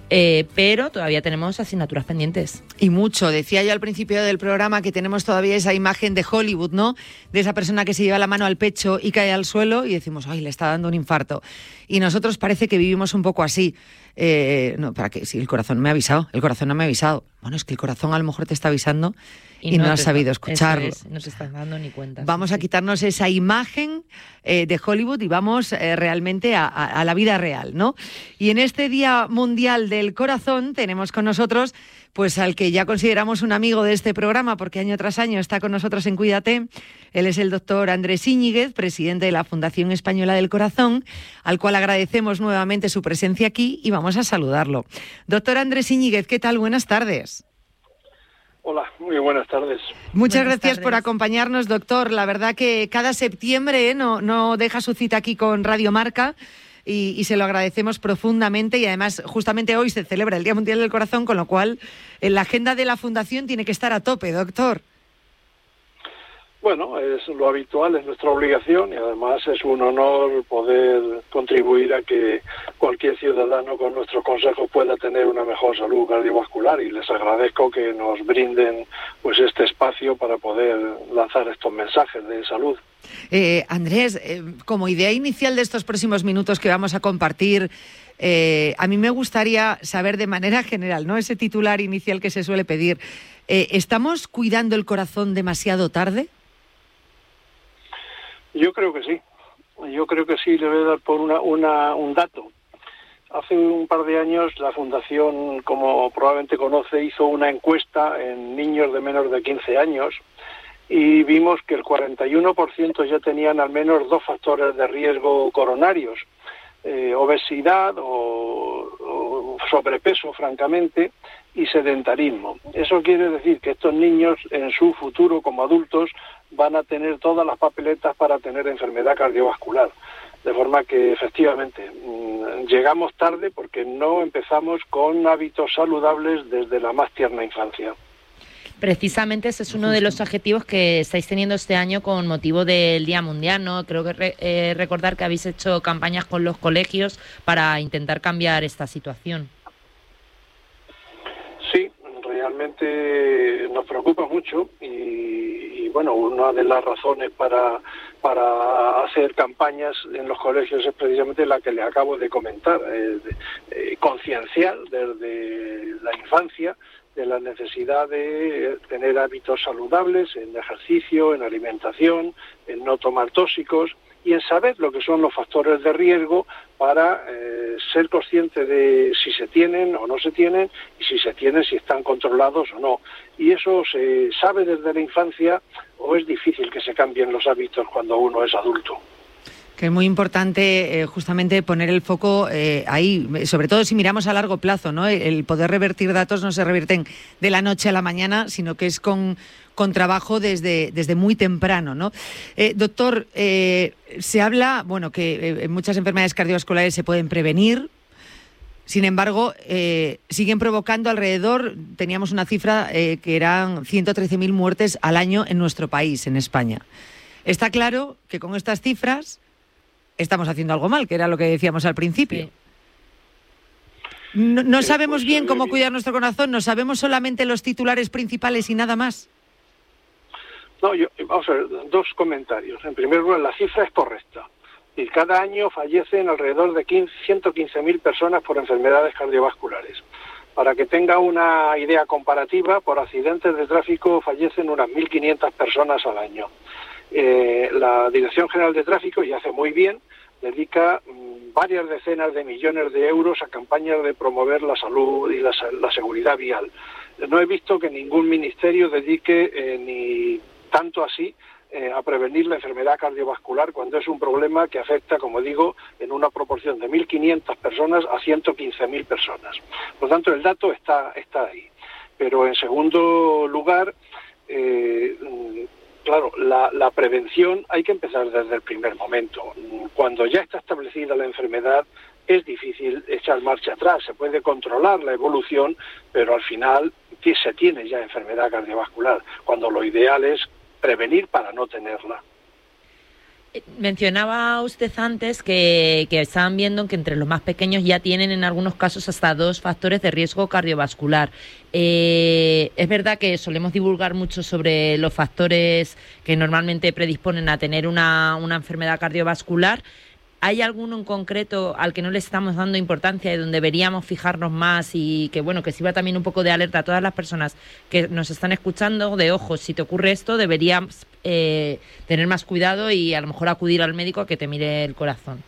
Pero todavía tenemos asignaturas pendientes. Y mucho. Decía yo al principio del programa que tenemos todavía esa imagen de Hollywood, ¿no? De esa persona que se lleva la mano al pecho y cae al suelo y decimos, ¡ay, le está dando un infarto! Y nosotros parece que vivimos un poco así. No, ¿para qué? Si el corazón me ha avisado, el corazón no me ha avisado. Bueno, es que el corazón a lo mejor te está avisando y no has sabido escucharlo. No te estás dando ni cuenta. Vamos a quitarnos esa imagen de Hollywood y vamos realmente a la vida real, ¿no? Y en este Día Mundial del Corazón tenemos con nosotros pues al que ya consideramos un amigo de este programa porque año tras año está con nosotros en Cuídate. Él es el doctor Andrés Íñiguez, presidente de la Fundación Española del Corazón, al cual agradecemos nuevamente su presencia aquí y vamos a saludarlo. Doctor Andrés Íñiguez, ¿qué tal? Buenas tardes. Hola, muy buenas tardes. Muchas gracias por acompañarnos, doctor. La verdad que cada septiembre no deja su cita aquí con Radio Marca y se lo agradecemos profundamente y además justamente hoy se celebra el Día Mundial del Corazón, con lo cual la agenda de la Fundación tiene que estar a tope, doctor. Bueno, es lo habitual, es nuestra obligación y además es un honor poder contribuir a que cualquier ciudadano con nuestros consejos pueda tener una mejor salud cardiovascular y les agradezco que nos brinden pues este espacio para poder lanzar estos mensajes de salud. Andrés, como idea inicial de estos próximos minutos que vamos a compartir, a mí me gustaría saber de manera general, ¿no? Ese titular inicial que se suele pedir. ¿Estamos cuidando el corazón demasiado tarde? Yo creo que sí. Yo creo que sí. Le voy a dar por un dato. Hace un par de años la Fundación, como probablemente conoce, hizo una encuesta en niños de menos de 15 años y vimos que el 41% ya tenían al menos 2 factores de riesgo coronarios, obesidad o sobrepeso, francamente, y sedentarismo. Eso quiere decir que estos niños en su futuro como adultos van a tener todas las papeletas para tener enfermedad cardiovascular. De forma que, efectivamente, llegamos tarde porque no empezamos con hábitos saludables desde la más tierna infancia. Precisamente ese es uno de los objetivos que estáis teniendo este año con motivo del Día Mundial, ¿no? Creo que recordar que habéis hecho campañas con los colegios para intentar cambiar esta situación. Sí, realmente nos preocupa mucho y bueno, una de las razones para hacer campañas en los colegios es precisamente la que le acabo de comentar, concienciar desde la infancia de la necesidad de tener hábitos saludables en ejercicio, en alimentación, en no tomar tóxicos y en saber lo que son los factores de riesgo para ser consciente de si se tienen o no se tienen y si se tienen, si están controlados o no. Y eso se sabe desde la infancia o es difícil que se cambien los hábitos cuando uno es adulto. Que es muy importante justamente poner el foco ahí, sobre todo si miramos a largo plazo, ¿no? El poder revertir datos no se revierten de la noche a la mañana, sino que es con trabajo desde muy temprano, ¿no? Doctor, se habla, bueno, que muchas enfermedades cardiovasculares se pueden prevenir. Sin embargo, siguen provocando alrededor, teníamos una cifra que eran 113.000 muertes al año en nuestro país, en España. Está claro que con estas cifras estamos haciendo algo mal, que era lo que decíamos al principio. Sí. No sabemos bien cómo cuidar nuestro corazón, no sabemos solamente los titulares principales y nada más. No, vamos a ver, 2 comentarios. En primer lugar, la cifra es correcta. Y cada año fallecen alrededor de 115.000 personas por enfermedades cardiovasculares. Para que tenga una idea comparativa, por accidentes de tráfico fallecen unas 1.500 personas al año. La Dirección General de Tráfico, y hace muy bien, dedica varias decenas de millones de euros a campañas de promover la salud y la seguridad vial. No he visto que ningún ministerio dedique ni tanto así a prevenir la enfermedad cardiovascular cuando es un problema que afecta, como digo, en una proporción de 1.500 personas a 115.000 personas. Por lo tanto, el dato está ahí. Pero en segundo lugar, claro, la prevención hay que empezar desde el primer momento. Cuando ya está establecida la enfermedad, es difícil echar marcha atrás. Se puede controlar la evolución, pero al final se tiene ya enfermedad cardiovascular, cuando lo ideal es prevenir para no tenerla. Mencionaba usted antes que estaban viendo que entre los más pequeños ya tienen en algunos casos hasta 2 factores de riesgo cardiovascular. Es verdad que solemos divulgar mucho sobre los factores que normalmente predisponen a tener una enfermedad cardiovascular. ¿Hay alguno en concreto al que no le estamos dando importancia y donde deberíamos fijarnos más y que bueno, que sirva también un poco de alerta a todas las personas que nos están escuchando, de ojo, si te ocurre esto deberías tener más cuidado y a lo mejor acudir al médico a que te mire el corazón?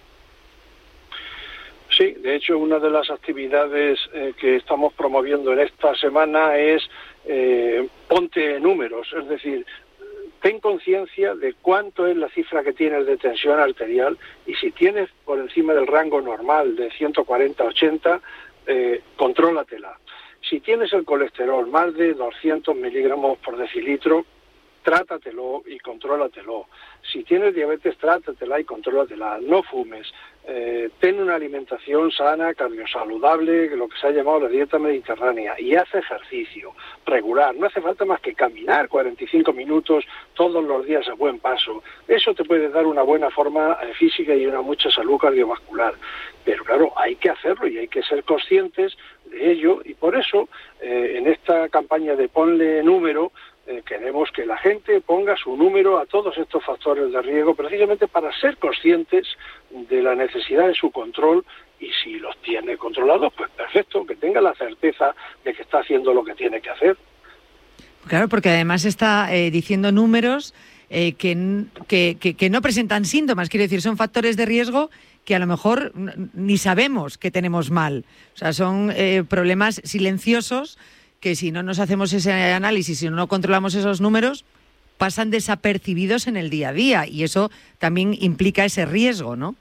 Sí, de hecho una de las actividades que estamos promoviendo en esta semana es ponte números, es decir, ten conciencia de cuánto es la cifra que tienes de tensión arterial y si tienes por encima del rango normal de 140-80, contrólatela. Si tienes el colesterol más de 200 miligramos por decilitro, trátatelo y contrólatelo. Si tienes diabetes, trátatela y contrólatela. No fumes. Ten una alimentación sana, cardiosaludable, lo que se ha llamado la dieta mediterránea, y haz ejercicio regular. No hace falta más que caminar 45 minutos todos los días a buen paso. Eso te puede dar una buena forma física y una mucha salud cardiovascular. Pero claro, hay que hacerlo y hay que ser conscientes de ello, y por eso en esta campaña de Ponle Número queremos que la gente ponga su número a todos estos factores de riesgo, precisamente para ser conscientes de la necesidad de su control, y si los tiene controlados, pues perfecto, que tenga la certeza de que está haciendo lo que tiene que hacer. Claro, porque además está diciendo números que no presentan síntomas, quiero decir, son factores de riesgo que a lo mejor ni sabemos que tenemos mal. O sea, son problemas silenciosos que si no nos hacemos ese análisis, si no controlamos esos números, pasan desapercibidos en el día a día, y eso también implica ese riesgo, ¿no?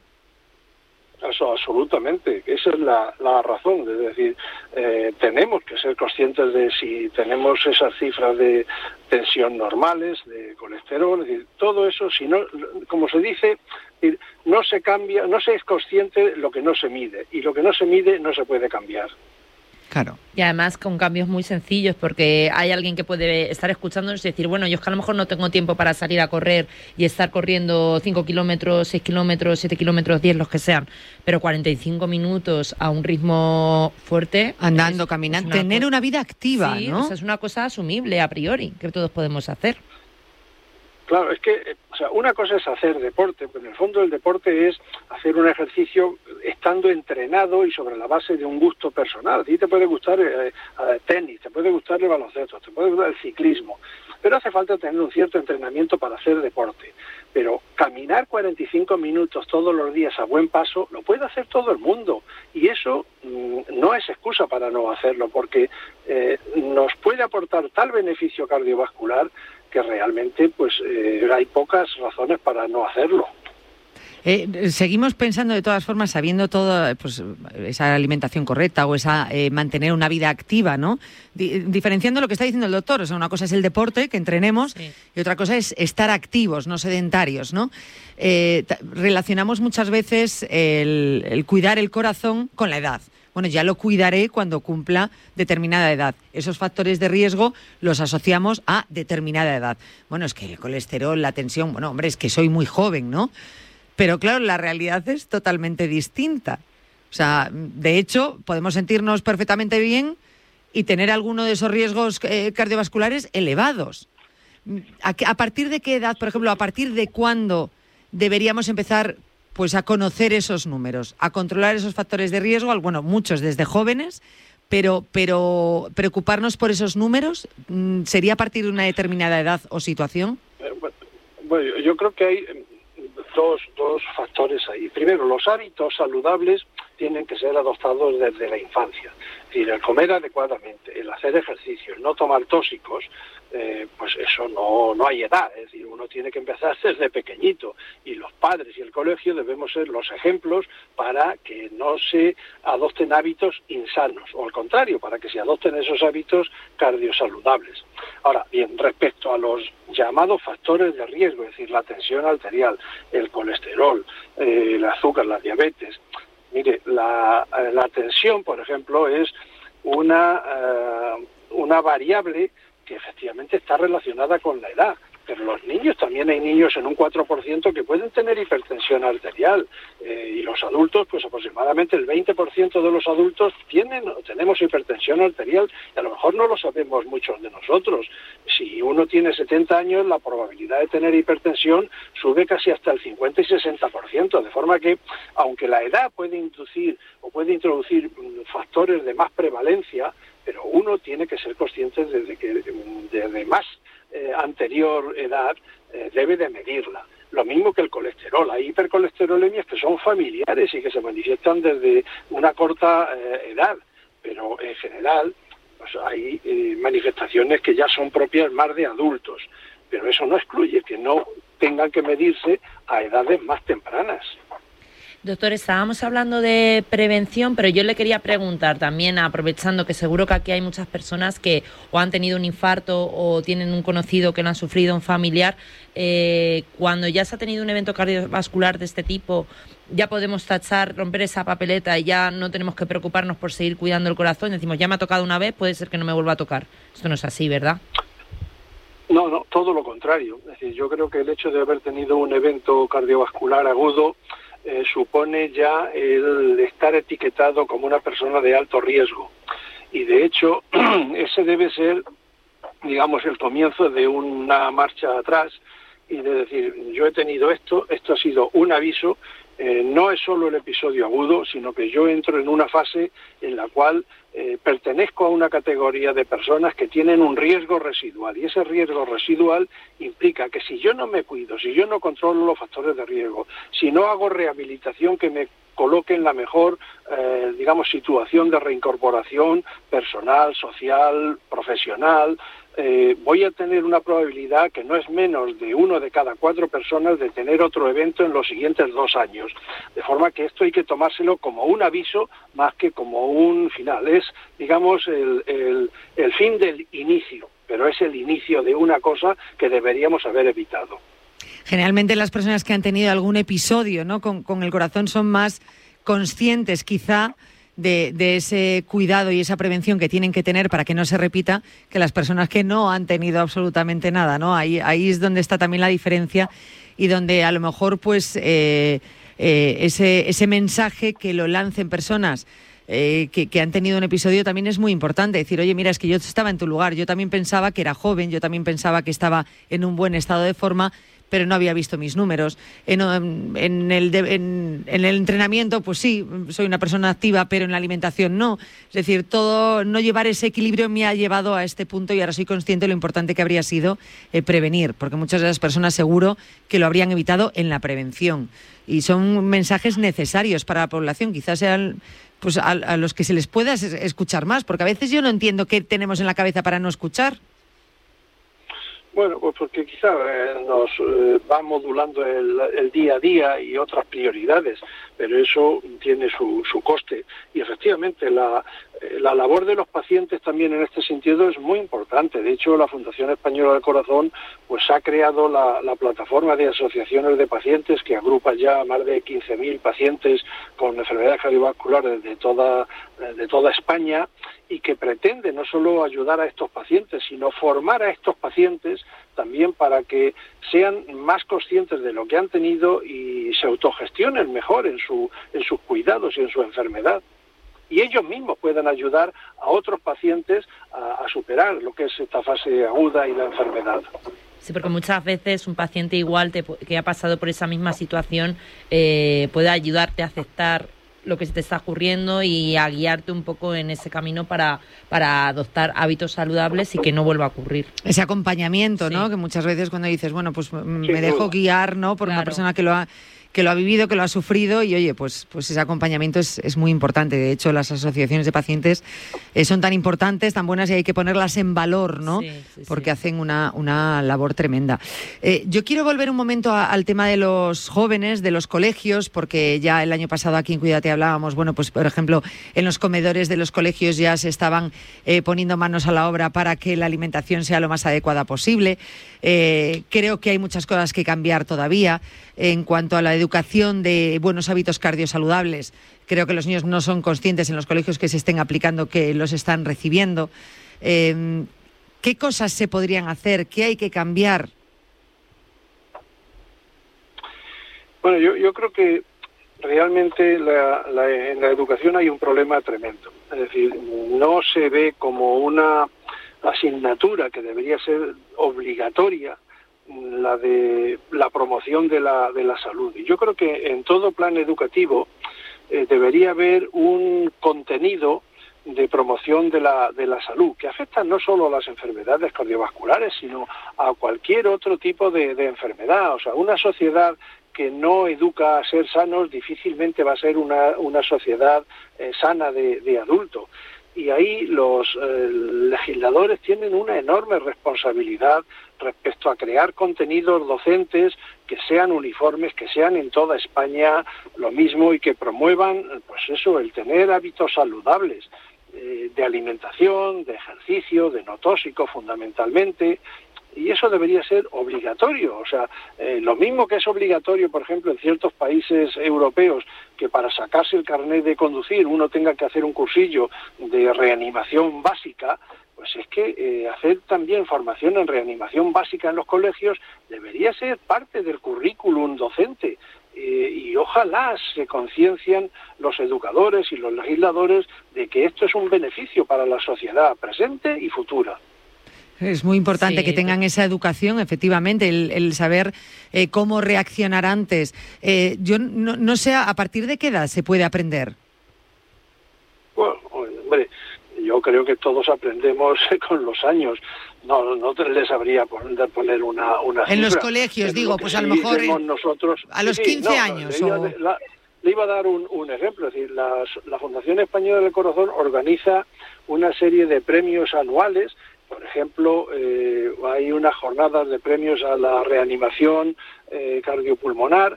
Eso, absolutamente. Esa es la razón. Es decir, tenemos que ser conscientes de si tenemos esas cifras de tensión normales, de colesterol, es decir, todo eso, si no, como se dice, no se cambia, no se es consciente lo que no se mide, y lo que no se mide no se puede cambiar. Claro. Y además con cambios muy sencillos, porque hay alguien que puede estar escuchándonos y decir, bueno, yo es que a lo mejor no tengo tiempo para salir a correr y estar corriendo 5 kilómetros, 6 kilómetros, 7 kilómetros, 10, los que sean, pero 45 minutos a un ritmo fuerte. Andando, caminando, tener una vida activa, sí, ¿no? O sea, es una cosa asumible a priori, que todos podemos hacer. Claro, es que, o sea, una cosa es hacer deporte, pero en el fondo el deporte es hacer un ejercicio estando entrenado y sobre la base de un gusto personal. A ti te puede gustar el tenis, te puede gustar el baloncesto, te puede gustar el ciclismo, pero hace falta tener un cierto entrenamiento para hacer deporte. Pero caminar 45 minutos todos los días a buen paso lo puede hacer todo el mundo, y eso no es excusa para no hacerlo, porque nos puede aportar tal beneficio cardiovascular que realmente pues hay pocas razones para no hacerlo. Seguimos pensando, de todas formas, sabiendo todo, pues esa alimentación correcta o esa mantener una vida activa, ¿no? Diferenciando lo que está diciendo el doctor, o sea, una cosa es el deporte, que entrenemos, sí, y otra cosa es estar activos, no sedentarios, ¿no? Relacionamos muchas veces el cuidar el corazón con la edad. Bueno, ya lo cuidaré cuando cumpla determinada edad. Esos factores de riesgo los asociamos a determinada edad. Bueno, es que el colesterol, la tensión, bueno, hombre, es que soy muy joven, ¿no? Pero claro, la realidad es totalmente distinta. O sea, de hecho, podemos sentirnos perfectamente bien y tener alguno de esos riesgos cardiovasculares elevados. ¿A partir de qué edad, por ejemplo, a partir de cuándo deberíamos empezar pues a conocer esos números, a controlar esos factores de riesgo? Bueno, muchos desde jóvenes, pero preocuparnos por esos números, ¿sería a partir de una determinada edad o situación? Bueno, yo creo que hay dos factores ahí. Primero, los hábitos saludables tienen que ser adoptados desde la infancia. Es decir, el comer adecuadamente, el hacer ejercicio, el no tomar tóxicos, pues eso no hay edad. Es decir, uno tiene que empezar desde pequeñito, y los padres y el colegio debemos ser los ejemplos para que no se adopten hábitos insanos, o al contrario, para que se adopten esos hábitos cardiosaludables. Ahora, bien, respecto a los llamados factores de riesgo, es decir, la tensión arterial, el colesterol, el azúcar, la diabetes. Mire, la tensión, por ejemplo, es una variable que efectivamente está relacionada con la edad. Pero los niños, también hay niños en un 4% que pueden tener hipertensión arterial, y los adultos, pues aproximadamente el 20% de los adultos tenemos hipertensión arterial, y a lo mejor no lo sabemos muchos de nosotros. Si uno tiene 70 años, la probabilidad de tener hipertensión sube casi hasta el 50 y 60%, de forma que, aunque la edad puede introducir factores de más prevalencia, pero uno tiene que ser consciente desde más anterior edad debe de medirla. Lo mismo que el colesterol. Hay hipercolesterolemias que son familiares y que se manifiestan desde una corta edad, pero en general pues hay manifestaciones que ya son propias más de adultos, pero eso no excluye que no tengan que medirse a edades más tempranas. Doctor, estábamos hablando de prevención, pero yo le quería preguntar también, aprovechando que seguro que aquí hay muchas personas que o han tenido un infarto o tienen un conocido que lo han sufrido, un familiar, cuando ya se ha tenido un evento cardiovascular de este tipo, ya podemos romper esa papeleta y ya no tenemos que preocuparnos por seguir cuidando el corazón. Decimos, ya me ha tocado una vez, puede ser que no me vuelva a tocar. Esto no es así, ¿verdad? No, todo lo contrario. Es decir, yo creo que el hecho de haber tenido un evento cardiovascular agudo supone ya el estar etiquetado como una persona de alto riesgo, y de hecho ese debe ser, digamos, el comienzo de una marcha atrás y de decir, yo he tenido esto ha sido un aviso no es solo el episodio agudo, sino que yo entro en una fase en la cual pertenezco a una categoría de personas que tienen un riesgo residual, y ese riesgo residual implica que si yo no me cuido, si yo no controlo los factores de riesgo, si no hago rehabilitación que me coloque en la mejor, situación de reincorporación personal, social, profesional, voy a tener una probabilidad que no es menos de 1 de cada 4 personas de tener otro evento en los siguientes 2 años. De forma que esto hay que tomárselo como un aviso más que como un final. Es, digamos, el fin del inicio, pero es el inicio de una cosa que deberíamos haber evitado. Generalmente las personas que han tenido algún episodio, ¿no?, con el corazón son más conscientes quizá de ese cuidado y esa prevención que tienen que tener para que no se repita, que las personas que no han tenido absolutamente nada, ¿no? Ahí es donde está también la diferencia y donde a lo mejor pues ese mensaje que lo lancen personas que han tenido un episodio también es muy importante. Decir, oye, mira, es que yo estaba en tu lugar, yo también pensaba que era joven, yo también pensaba que estaba en un buen estado de forma, pero no había visto mis números. En el entrenamiento, pues sí, soy una persona activa, pero en la alimentación no. Es decir, todo no llevar ese equilibrio me ha llevado a este punto y ahora soy consciente de lo importante que habría sido prevenir, porque muchas de las personas seguro que lo habrían evitado en la prevención. Y son mensajes necesarios para la población, quizás sean pues a los que se les pueda escuchar más, porque a veces yo no entiendo qué tenemos en la cabeza para no escuchar. Bueno, pues porque quizá nos va modulando el día a día y otras prioridades, pero eso tiene su coste. Y efectivamente la labor de los pacientes también en este sentido es muy importante. De hecho, la Fundación Española del Corazón pues ha creado la plataforma de asociaciones de pacientes que agrupa ya a más de 15.000 pacientes con enfermedades cardiovasculares de toda España, y que pretende no solo ayudar a estos pacientes, sino formar a estos pacientes también para que sean más conscientes de lo que han tenido y se autogestionen mejor en sus cuidados y en su enfermedad. Y ellos mismos puedan ayudar a otros pacientes a superar lo que es esta fase aguda y la enfermedad. Sí, porque muchas veces un paciente igual que ha pasado por esa misma situación puede ayudarte a aceptar lo que se te está ocurriendo y a guiarte un poco en ese camino para adoptar hábitos saludables y que no vuelva a ocurrir. Ese acompañamiento, ¿no? Que muchas veces cuando dices, bueno, pues me dejo guiar, ¿no?, por una persona que lo ha vivido, que lo ha sufrido, y oye, pues ese acompañamiento es muy importante. De hecho, las asociaciones de pacientes son tan importantes, tan buenas, y hay que ponerlas en valor, ¿no? Sí, porque hacen una labor tremenda. Yo quiero volver un momento al tema de los jóvenes, de los colegios, porque ya el año pasado aquí en Cuídate hablábamos, bueno, pues por ejemplo, en los comedores de los colegios ya se estaban poniendo manos a la obra para que la alimentación sea lo más adecuada posible. Creo que hay muchas cosas que cambiar todavía en cuanto a la educación de buenos hábitos cardiosaludables. Creo que los niños no son conscientes en los colegios que se estén aplicando, que los están recibiendo. ¿Qué cosas se podrían hacer? ¿Qué hay que cambiar? Bueno, yo creo que realmente en la educación hay un problema tremendo. Es decir, no se ve como una asignatura que debería ser obligatoria la de la promoción de la salud. Y yo creo que en todo plan educativo debería haber un contenido de promoción de la salud, que afecta no solo a las enfermedades cardiovasculares, sino a cualquier otro tipo de enfermedad. O sea, una sociedad que no educa a ser sanos difícilmente va a ser una sociedad sana de adulto. Y ahí los legisladores tienen una enorme responsabilidad respecto a crear contenidos docentes que sean uniformes, que sean en toda España lo mismo y que promuevan, pues eso, el tener hábitos saludables de alimentación, de ejercicio, de no tóxico fundamentalmente. Y eso debería ser obligatorio. O sea, lo mismo que es obligatorio, por ejemplo, en ciertos países europeos, que para sacarse el carnet de conducir uno tenga que hacer un cursillo de reanimación básica, pues es que hacer también formación en reanimación básica en los colegios debería ser parte del currículum docente. Y ojalá se conciencian los educadores y los legisladores de que esto es un beneficio para la sociedad presente y futura. Es muy importante que tengan esa educación, efectivamente, el saber cómo reaccionar antes. Yo no sé, ¿a partir de qué edad se puede aprender? Bueno, hombre, yo creo que todos aprendemos con los años. No les sabría poner una en los cifra. colegios, digo, pues a lo Sí, mejor nosotros, a los 15 años. Le iba a dar un ejemplo. Es decir, la Fundación Española del Corazón organiza una serie de premios anuales. Por ejemplo, hay unas jornadas de premios a la reanimación cardiopulmonar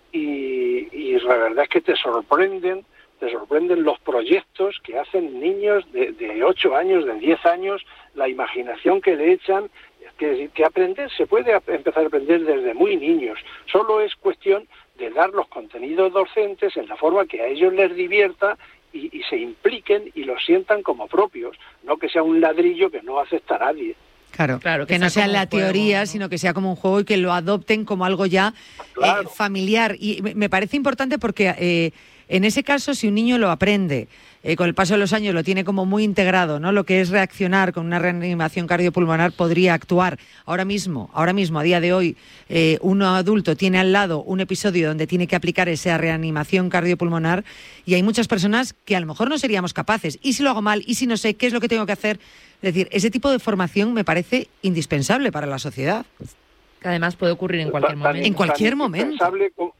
y la verdad es que te sorprenden los proyectos que hacen niños de 8 años, de 10 años, la imaginación que le echan, que aprender se puede empezar a aprender desde muy niños. Solo es cuestión de dar los contenidos docentes en la forma que a ellos les divierta y se impliquen y los sientan como propios, no que sea un ladrillo que no acepta a nadie. Claro, que no sea la teoría, sino que sea como un juego y que lo adopten como algo ya familiar. Y me parece importante porque en ese caso, si un niño lo aprende, con el paso de los años lo tiene como muy integrado, ¿no? Lo que es reaccionar con una reanimación cardiopulmonar, podría actuar. Ahora mismo, a día de hoy, un adulto tiene al lado un episodio donde tiene que aplicar esa reanimación cardiopulmonar y hay muchas personas que a lo mejor no seríamos capaces. ¿Y si lo hago mal? ¿Y si no sé qué es lo que tengo que hacer? Es decir, ese tipo de formación me parece indispensable para la sociedad. Que además puede ocurrir en cualquier momento. En cualquier momento.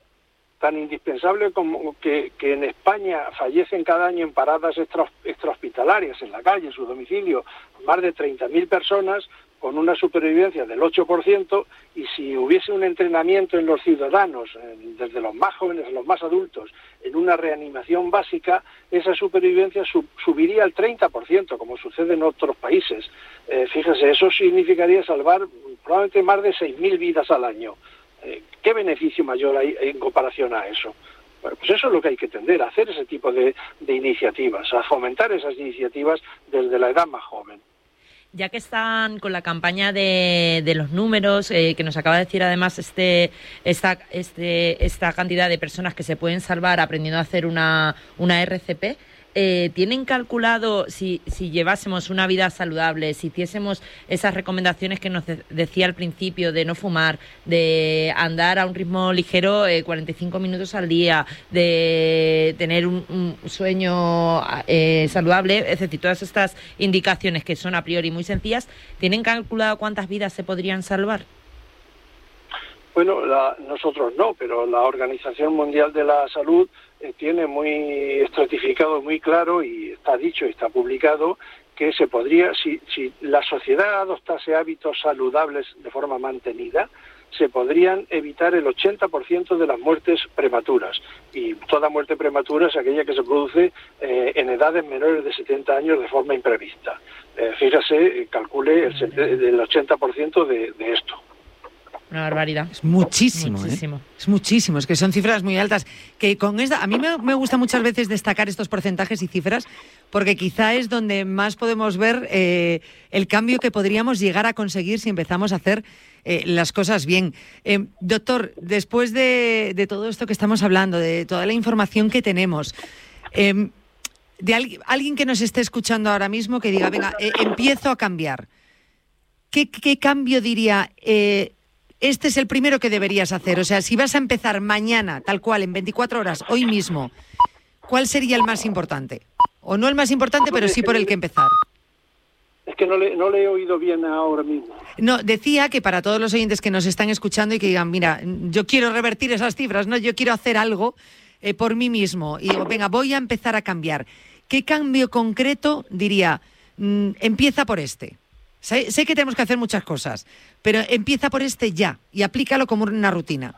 Tan indispensable como que en España fallecen cada año en paradas extrahospitalarias, en la calle, en su domicilio, más de 30.000 personas, con una supervivencia del 8%, y si hubiese un entrenamiento en los ciudadanos, desde los más jóvenes a los más adultos, en una reanimación básica, esa supervivencia subiría al 30%, como sucede en otros países. Fíjese, eso significaría salvar probablemente más de 6.000 vidas al año. ¿Qué beneficio mayor hay en comparación a eso? Bueno, pues eso es lo que hay que tender, a hacer ese tipo de iniciativas, a fomentar esas iniciativas desde la edad más joven. Ya que están con la campaña de los números, que nos acaba de decir además esta cantidad de personas que se pueden salvar aprendiendo a hacer una RCP, ¿tienen calculado si llevásemos una vida saludable, si hiciésemos esas recomendaciones que nos decía al principio de no fumar, de andar a un ritmo ligero 45 minutos al día, de tener un sueño saludable, es decir, todas estas indicaciones que son a priori muy sencillas, ¿tienen calculado cuántas vidas se podrían salvar? Bueno, nosotros no, pero la Organización Mundial de la Salud tiene muy estratificado, muy claro, y está dicho y está publicado, que se podría, si la sociedad adoptase hábitos saludables de forma mantenida, se podrían evitar el 80% de las muertes prematuras. Y toda muerte prematura es aquella que se produce en edades menores de 70 años de forma imprevista. Fíjese, calcule el 80% de esto. Una barbaridad. Es muchísimo, Es muchísimo, es que son cifras muy altas. Que con esta, a mí me gusta muchas veces destacar estos porcentajes y cifras, porque quizá es donde más podemos ver el cambio que podríamos llegar a conseguir si empezamos a hacer las cosas bien. Doctor, después de todo esto que estamos hablando, de toda la información que tenemos, de alguien que nos esté escuchando ahora mismo que diga, venga, empiezo a cambiar. ¿Qué cambio diría? Este es el primero que deberías hacer. O sea, si vas a empezar mañana, tal cual, en 24 horas, hoy mismo, ¿cuál sería el más importante? O no el más importante, pero sí por el que empezar. Es que no le he oído bien ahora mismo. No, decía que para todos los oyentes que nos están escuchando y que digan, mira, yo quiero revertir esas cifras, ¿no? Yo quiero hacer algo por mí mismo. Y digo, venga, voy a empezar a cambiar. ¿Qué cambio concreto diría? Empieza por este. Sé que tenemos que hacer muchas cosas, pero empieza por este ya y aplícalo como una rutina.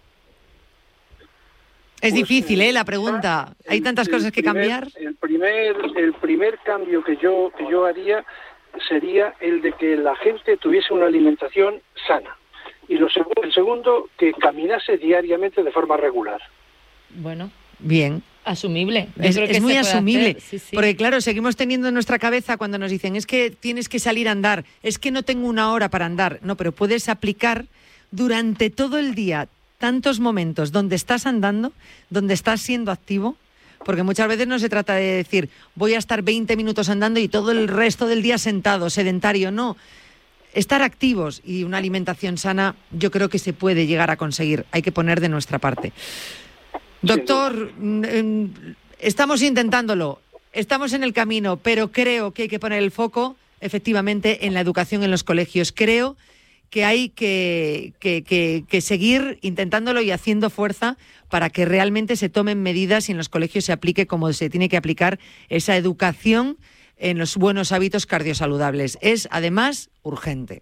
Es difícil, la pregunta. Hay tantas cosas que cambiar. El primer cambio que yo haría sería el de que la gente tuviese una alimentación sana. Y el segundo, que caminase diariamente de forma regular. Bueno. Bien. Asumible. Es muy asumible. Sí. Porque claro, seguimos teniendo en nuestra cabeza cuando nos dicen, es que tienes que salir a andar, es que no tengo una hora para andar. No, pero puedes aplicar durante todo el día tantos momentos donde estás andando, donde estás siendo activo, porque muchas veces no se trata de decir, voy a estar 20 minutos andando y todo el resto del día sentado, sedentario. No. estar activos y una alimentación sana, yo creo que se puede llegar a conseguir. Hay que poner de nuestra parte. Doctor, estamos intentándolo, estamos en el camino, pero creo que hay que poner el foco, efectivamente, en la educación en los colegios. Creo que hay que seguir intentándolo y haciendo fuerza para que realmente se tomen medidas y en los colegios se aplique como se tiene que aplicar esa educación en los buenos hábitos cardiosaludables. Es, además, urgente.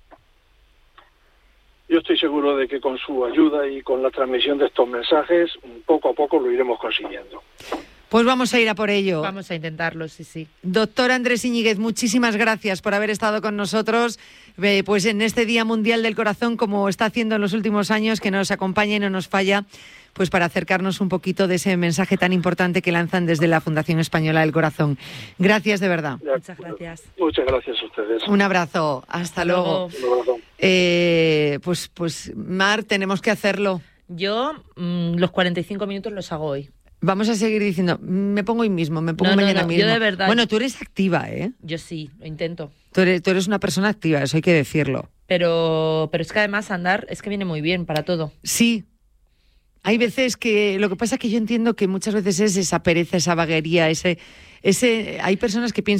Yo estoy seguro de que con su ayuda y con la transmisión de estos mensajes, poco a poco lo iremos consiguiendo. Pues vamos a ir a por ello. Vamos a intentarlo, sí. Doctor Andrés Iñiguez, muchísimas gracias por haber estado con nosotros pues en este Día Mundial del Corazón, como está haciendo en los últimos años, que nos acompañe y no nos falla, pues para acercarnos un poquito de ese mensaje tan importante que lanzan desde la Fundación Española del Corazón. Gracias de verdad. Muchas gracias. Muchas gracias a ustedes. Un abrazo. Hasta luego. Pues Mar, tenemos que hacerlo. Yo los 45 minutos los hago hoy. Vamos a seguir diciendo, me pongo hoy mismo, me pongo mañana mismo. Yo de verdad. Bueno, tú eres activa, ¿eh? Yo sí, lo intento. Tú eres una persona activa, eso hay que decirlo. Pero es que además andar es que viene muy bien para todo. Sí. Hay veces que, lo que pasa es que yo entiendo que muchas veces es esa pereza, esa vaguería, hay personas que piensan